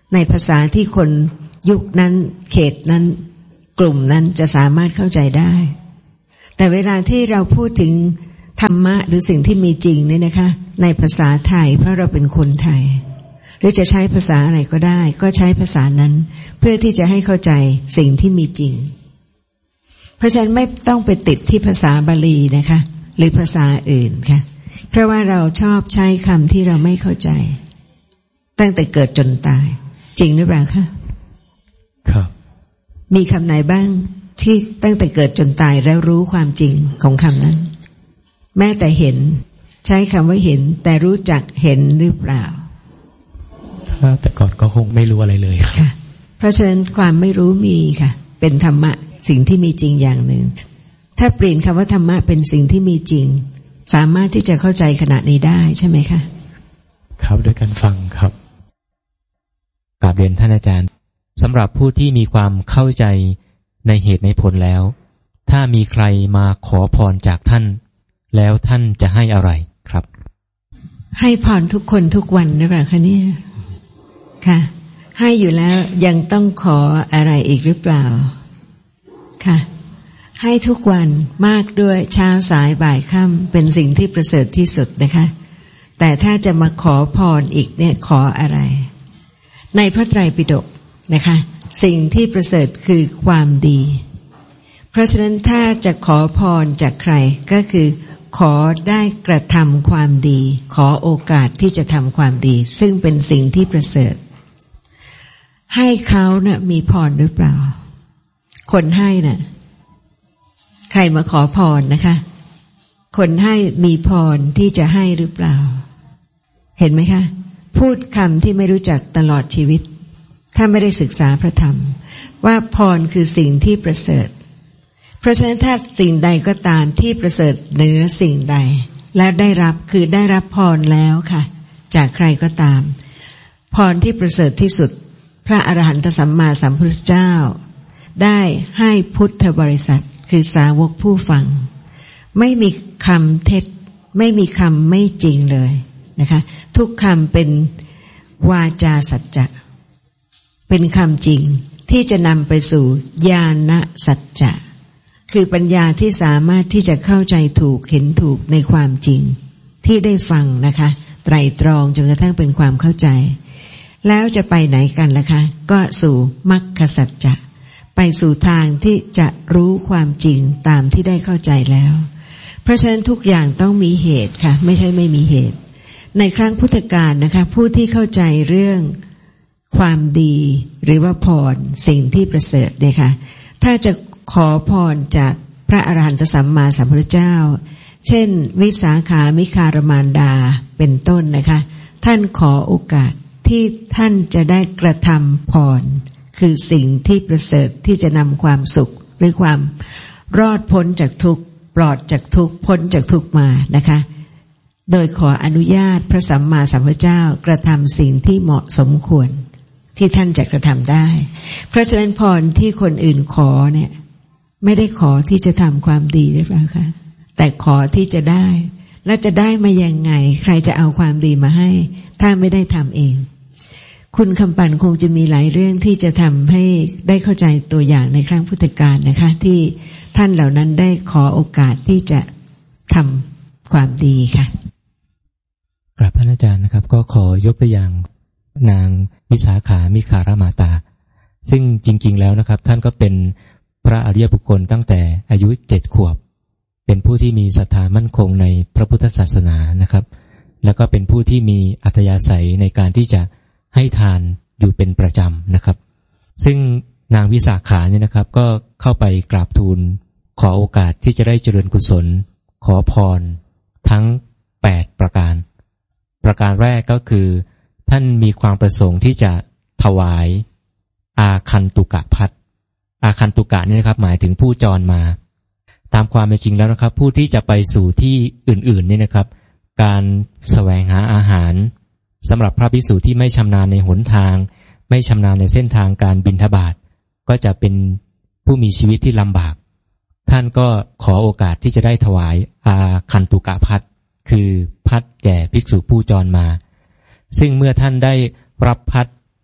ในภาษาที่คนยุคนั้นเขตนั้นกลุ่มนั้นจะสามารถเข้าใจได้แต่เวลาที่เราพูดถึงธรรมะหรือสิ่งที่มีจริงเนี่ยนะคะในภาษาไทยเพราะเราเป็นคนไทยหรือจะใช้ภาษาอะไรก็ได้ก็ใช้ภาษานั้นเพื่อที่จะให้เข้าใจสิ่งที่มีจริงเพราะฉะนั้นไม่ต้องไปติดที่ภาษาบาลีนะคะหรือภาษาอื่นค่ะเพราะว่าเราชอบใช้คำที่เราไม่เข้าใจตั้งแต่เกิดจนตายจริงหรือเปล่าคะครับมีคำไหนบ้างที่ตั้งแต่เกิดจนตายแล้วรู้ความจริงของคำนั้นแม้แต่เห็นใช้คำว่าเห็นแต่รู้จักเห็นหรือเปล่าถ้าแต่ก่อนก็คงไม่รู้อะไรเลยค่ะเพราะฉะนั้นความไม่รู้มีค่ะเป็นธรรมะสิ่งที่มีจริงอย่างหนึ่งถ้าเปลี่ยนคำว่าธรรมะเป็นสิ่งที่มีจริงสามารถที่จะเข้าใจขณะนี้ได้ใช่ไหมคะครับด้วยการฟังครับกราบเรียนท่านอาจารย์สำหรับผู้ที่มีความเข้าใจในเหตุในผลแล้วถ้ามีใครมาขอพรจากท่านแล้วท่านจะให้อะไรครับให้พรทุกคนทุกวันหรือเปล่าคะเนี่ยค่ะให้อยู่แล้วยังต้องขออะไรอีกหรือเปล่าค่ะให้ทุกวันมากด้วยเช้าสายบ่ายค่ำเป็นสิ่งที่ประเสริฐที่สุดนะคะแต่ถ้าจะมาขอพรอีกเนี่ยขออะไรในพระไตรปิฎกนะคะสิ่งที่ประเสริฐคือความดีเพราะฉะนั้นถ้าจะขอพรจากใครก็คือขอได้กระทำความดีขอโอกาสที่จะทำความดีซึ่งเป็นสิ่งที่ประเสริฐให้เขาเนี่ยมีพรหรือเปล่าคนให้น่ะใครมาขอพรนะคะคนให้มีพรที่จะให้หรือเปล่าเห็นไหมคะพูดคำที่ไม่รู้จักตลอดชีวิตถ้าไม่ได้ศึกษาพระธรรมว่าพรคือสิ่งที่ประเสริฐเพราะฉะนั้นถ้าสิ่งใดก็ตามที่ประเสริฐเหนือสิ่งใดแล้วได้รับคือได้รับพรแล้วค่ะจากใครก็ตามพรที่ประเสริฐที่สุดพระอรหันตสัมมาสัมพุทธเจ้าได้ให้พุทธบริษัทคือสาวกผู้ฟังไม่มีคำเท็จไม่มีคำไม่จริงเลยนะคะทุกคำเป็นวาจาสัจจะเป็นคำจริงที่จะนำไปสู่ญาณสัจจะคือปัญญาที่สามารถที่จะเข้าใจถูกเห็นถูกในความจริงที่ได้ฟังนะคะไตร่ตรองจนกระทั่งเป็นความเข้าใจแล้วจะไปไหนกันล่ะคะก็สู่มรรคสัจจะไปสู่ทางที่จะรู้ความจริงตามที่ได้เข้าใจแล้วเพราะฉะนั้นทุกอย่างต้องมีเหตุค่ะไม่ใช่ไม่มีเหตุในครั้งพุทธกาลนะคะผู้ที่เข้าใจเรื่องความดีหรือว่าพรสิ่งที่ประเสริฐเนี่ยค่ะถ้าจะขอพรจากพระอรหันตสัมมาสัมพุทธเจ้าเช่นวิสาขามิคารมารดาเป็นต้นนะคะท่านขอโอกาสที่ท่านจะได้กระทำพรคือสิ่งที่ประเสริฐที่จะนำความสุขหรือความรอดพ้นจากทุกข์ปลอดจากทุกข์พ้นจากทุกข์มานะคะโดยขออนุญาตพระสัมมาสัมพุทธเจ้ากระทำสิ่งที่เหมาะสมควรที่ท่านจะกระทำได้เพราะฉะนั้นพรที่คนอื่นขอเนี่ยไม่ได้ขอที่จะทำความดีหรือเปล่าคะแต่ขอที่จะได้แล้วจะได้มายังไงใครจะเอาความดีมาให้ถ้าไม่ได้ทำเองคุณคำปั่นคงจะมีหลายเรื่องที่จะทำให้ได้เข้าใจตัวอย่างในครั้งพุทธกาลนะคะที่ท่านเหล่านั้นได้ขอโอกาสที่จะทำความดีค่ะกราบท่านอาจารย์นะครับก็ขอยกตัวอย่างนางวิสาขามิคารมาตาซึ่งจริงๆแล้วนะครับท่านก็เป็นพระอริยบุคคลตั้งแต่อายุเจ็ดขวบเป็นผู้ที่มีศรัทธามั่นคงในพระพุทธศาสนานะครับแล้วก็เป็นผู้ที่มีอัธยาศัยในการที่จะให้ทานอยู่เป็นประจำนะครับซึ่งนางวิสาขาเนี่ยนะครับก็เข้าไปกราบทูลขอโอกาสที่จะได้เจริญกุศลขอพรทั้งแปดประการประการแรกก็คือท่านมีความประสงค์ที่จะถวายอาคันตุกะพัดอาคันตุกะนี่นะครับหมายถึงผู้จรมาตามความเป็นจริงแล้วนะครับผู้ที่จะไปสู่ที่อื่นๆนี่นะครับการแสวงหาอาหารสำหรับพระภิกษุที่ไม่ชำนาญในหนทางไม่ชำนาญในเส้นทางการบิณฑบาตก็จะเป็นผู้มีชีวิตที่ลำบากท่านก็ขอโอกาสที่จะได้ถวายอาคันตุกะพัดคือพัดแก่ภิกษุผู้จรมาซึ่งเมื่อท่านได้รับพัด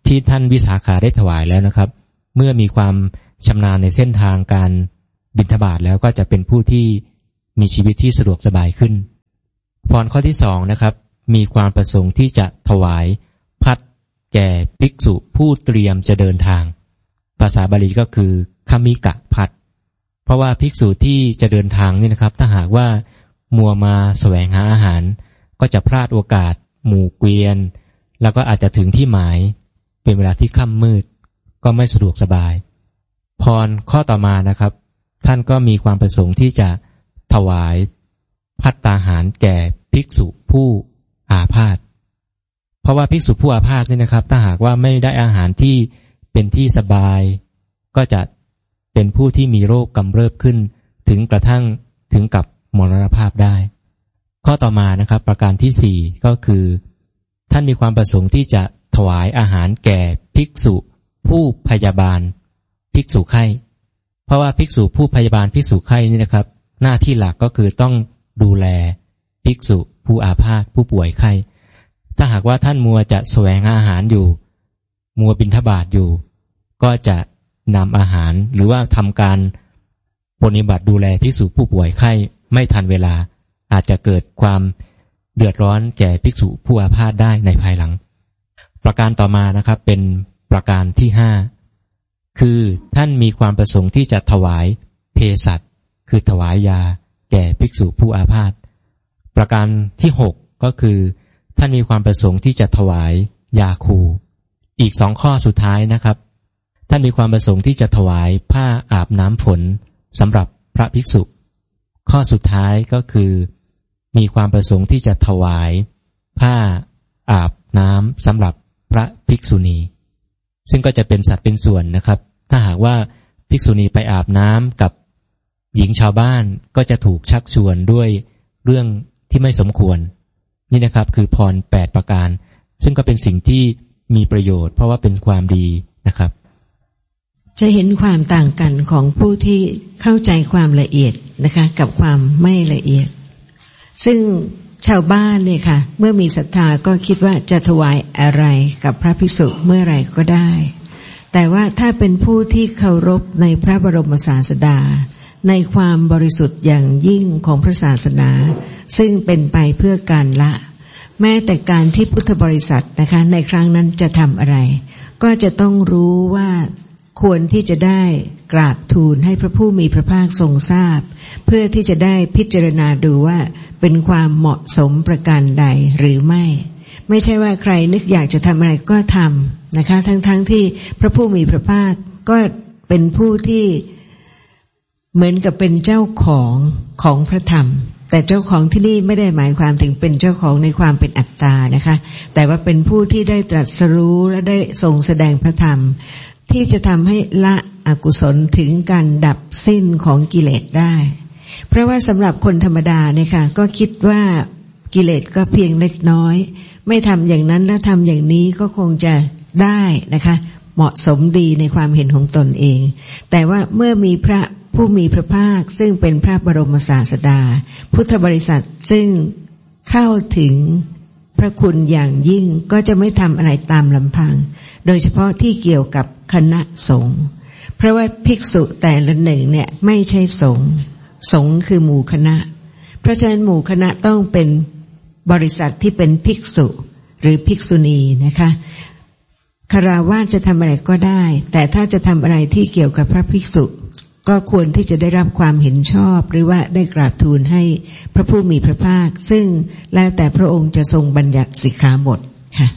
ที่ท่านวิสาขาได้ถวายแล้วนะครับเมื่อมีความชำนาญในเส้นทางการบิณฑบาตแล้วก็จะเป็นผู้ที่มีชีวิตที่สะดวกสบายขึ้นพรข้อที่สองนะครับมีความประสงค์ที่จะถวายภัตแก่ภิกษุผู้เตรียมจะเดินทางภาษาบาลีก็คือคมิกะภัตเพราะว่าภิกษุที่จะเดินทางนี่นะครับถ้าหากว่ามัวมาแสวงหาอาหารก็จะพลาดโอกาสหมู่เกวียนแล้วก็อาจจะถึงที่หมายเป็นเวลาที่ค่ำมืดก็ไม่สะดวกสบายพรข้อต่อมานะครับท่านก็มีความประสงค์ที่จะถวายภัตตาหารแก่ภิกษุผู้อาพาธเพราะว่าภิกษุผู้อาพาธนี่นะครับถ้าหากว่าไม่ได้อาหารที่เป็นที่สบายก็จะเป็นผู้ที่มีโรคกำเริบขึ้นถึงกระทั่งถึงกับมรณภาพได้ข้อต่อมานะครับประการที่สี่ก็คือท่านมีความประสงค์ที่จะถวายอาหารแก่ภิกษุผู้พยาบาลภิกษุไข้เพราะว่าภิกษุผู้พยาบาลภิกษุไข้นี่นะครับหน้าที่หลักก็คือต้องดูแลภิกษุผู้อาพาธผู้ป่วยไข้ถ้าหากว่าท่านมัวจะแสวงอาหารอยู่มัวบิณฑบาตอยู่ก็จะนำอาหารหรือว่าทำการปฏิบัติดูแลภิกษุผู้ป่วยไข้ไม่ทันเวลาอาจจะเกิดความเดือดร้อนแก่ภิกษุผู้อาพาธได้ในภายหลังประการต่อมานะครับเป็นประการที่ห้าคือท่านมีความประสงค์ที่จะถวายเภสัชคือถวายยาแก่ภิกษุผู้อาพาธประการที่หกก็คือท่านมีความประสงค์ที่จะถวายยาคูอีกสองข้อสุดท้ายนะครับท่านมีความประสงค์ที่จะถวายผ้าอาบน้ำฝนสำหรับพระภิกษุข้อสุดท้ายก็คือมีความประสงค์ที่จะถวายผ้าอาบน้ำสำหรับพระภิกษุณีซึ่งก็จะเป็นสัดเป็นส่วนนะครับถ้าหากว่าภิกษุณีไปอาบน้ำกับหญิงชาวบ้านก็จะถูกชักชวนด้วยเรื่องที่ไม่สมควรนี่นะครับคือพรแปดประการซึ่งก็เป็นสิ่งที่มีประโยชน์เพราะว่าเป็นความดีนะครับจะเห็นความต่างกันของผู้ที่เข้าใจความละเอียดนะคะกับความไม่ละเอียดซึ่งชาวบ้านเนี่ยค่ะเมื่อมีศรัทธาก็คิดว่าจะถวายอะไรกับพระภิกษุเมื่อไหร่ก็ได้แต่ว่าถ้าเป็นผู้ที่เคารพในพระบรมศาสดาในความบริสุทธิ์อย่างยิ่งของพระศาสนาซึ่งเป็นไปเพื่อการละแม้แต่การที่พุทธบริษัทนะคะในครั้งนั้นจะทำอะไรก็จะต้องรู้ว่าควรที่จะได้กราบทูลให้พระผู้มีพระภาคทรงทราบเพื่อที่จะได้พิจารณาดูว่าเป็นความเหมาะสมประการใดหรือไม่ไม่ใช่ว่าใครนึกอยากจะทำอะไรก็ทำนะคะทั้งๆ ท, ที่พระผู้มีพระภาคก็เป็นผู้ที่เหมือนกับเป็นเจ้าของของพระธรรมแต่เจ้าของที่นี่ไม่ได้หมายความถึงเป็นเจ้าของในความเป็นอัตตานะคะแต่ว่าเป็นผู้ที่ได้ตรัสรู้และได้ทรงแสดงพระธรรมที่จะทำให้ละอกุศลถึงการดับสิ้นของกิเลสได้เพราะว่าสำหรับคนธรรมดาเนี่ยค่ะก็คิดว่ากิเลสก็เพียงเล็กน้อยไม่ทำอย่างนั้นและทำอย่างนี้ก็คงจะได้นะคะเหมาะสมดีในความเห็นของตนเองแต่ว่าเมื่อมีพระผู้มีพระภาคซึ่งเป็นพระบรมศาสดาพุทธบริษัทซึ่งเข้าถึงพระคุณอย่างยิ่งก็จะไม่ทำอะไรตามลำพังโดยเฉพาะที่เกี่ยวกับคณะสงฆ์เพราะว่าภิกษุแต่ละหนึ่งเนี่ยไม่ใช่สงฆ์สงฆ์คือหมู่คณะเพราะฉะนั้นหมู่คณะต้องเป็นบริษัทที่เป็นภิกษุหรือภิกษุณีนะคะคฤหัสถ์จะทำอะไรก็ได้แต่ถ้าจะทำอะไรที่เกี่ยวกับพระภิกษุก็ควรที่จะได้รับความเห็นชอบหรือว่าได้กราบทูลให้พระผู้มีพระภาคซึ่งแล้วแต่พระองค์จะทรงบัญญัติสิกขาบทค่ะ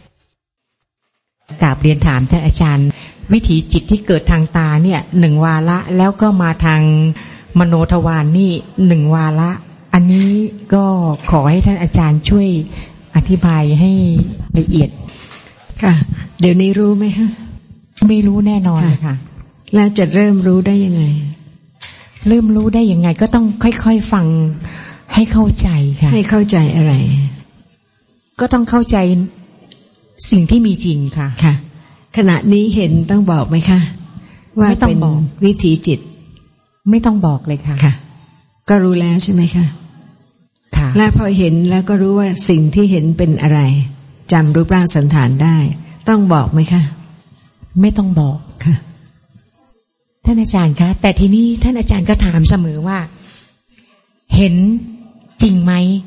กราบเรียนถามท่านอาจารย์วิถีจิตที่เกิดทางตาเนี่ยหนึ่งวาระแล้วก็มาทางมโนทวารนี่หนึ่งวาระอันนี้ก็ขอให้ท่านอาจารย์ช่วยอธิบายให้ละเอียดค่ะเดี๋ยวนี้รู้ไหมคะไม่รู้แน่นอนค่ะแล้วจะเริ่มรู้ได้ยังไงเริ่มรู้ได้ยังไงก็ต้องค่อยๆฟังให้เข้าใจค่ะให้เข้าใจอะไรก็ต้องเข้าใจสิ่งที่มีจริงค่ะค่ะขณะนี้เห็นต้องบอกไหมคะว่าเป็นวิถีจิตไม่ต้องบอกเลยค่ะค่ะก็รู้แล้วใช่ไหมคะค่ะและพอเห็นแล้วก็รู้ว่าสิ่งที่เห็นเป็นอะไรจำรูปร่างสันฐานได้ต้องบอกไหมคะไม่ต้องบอกค่ะท่านอาจารย์คะแต่ทีนี้ท่านอาจารย์ก็ถามเสมอว่าเห็นจริงไหม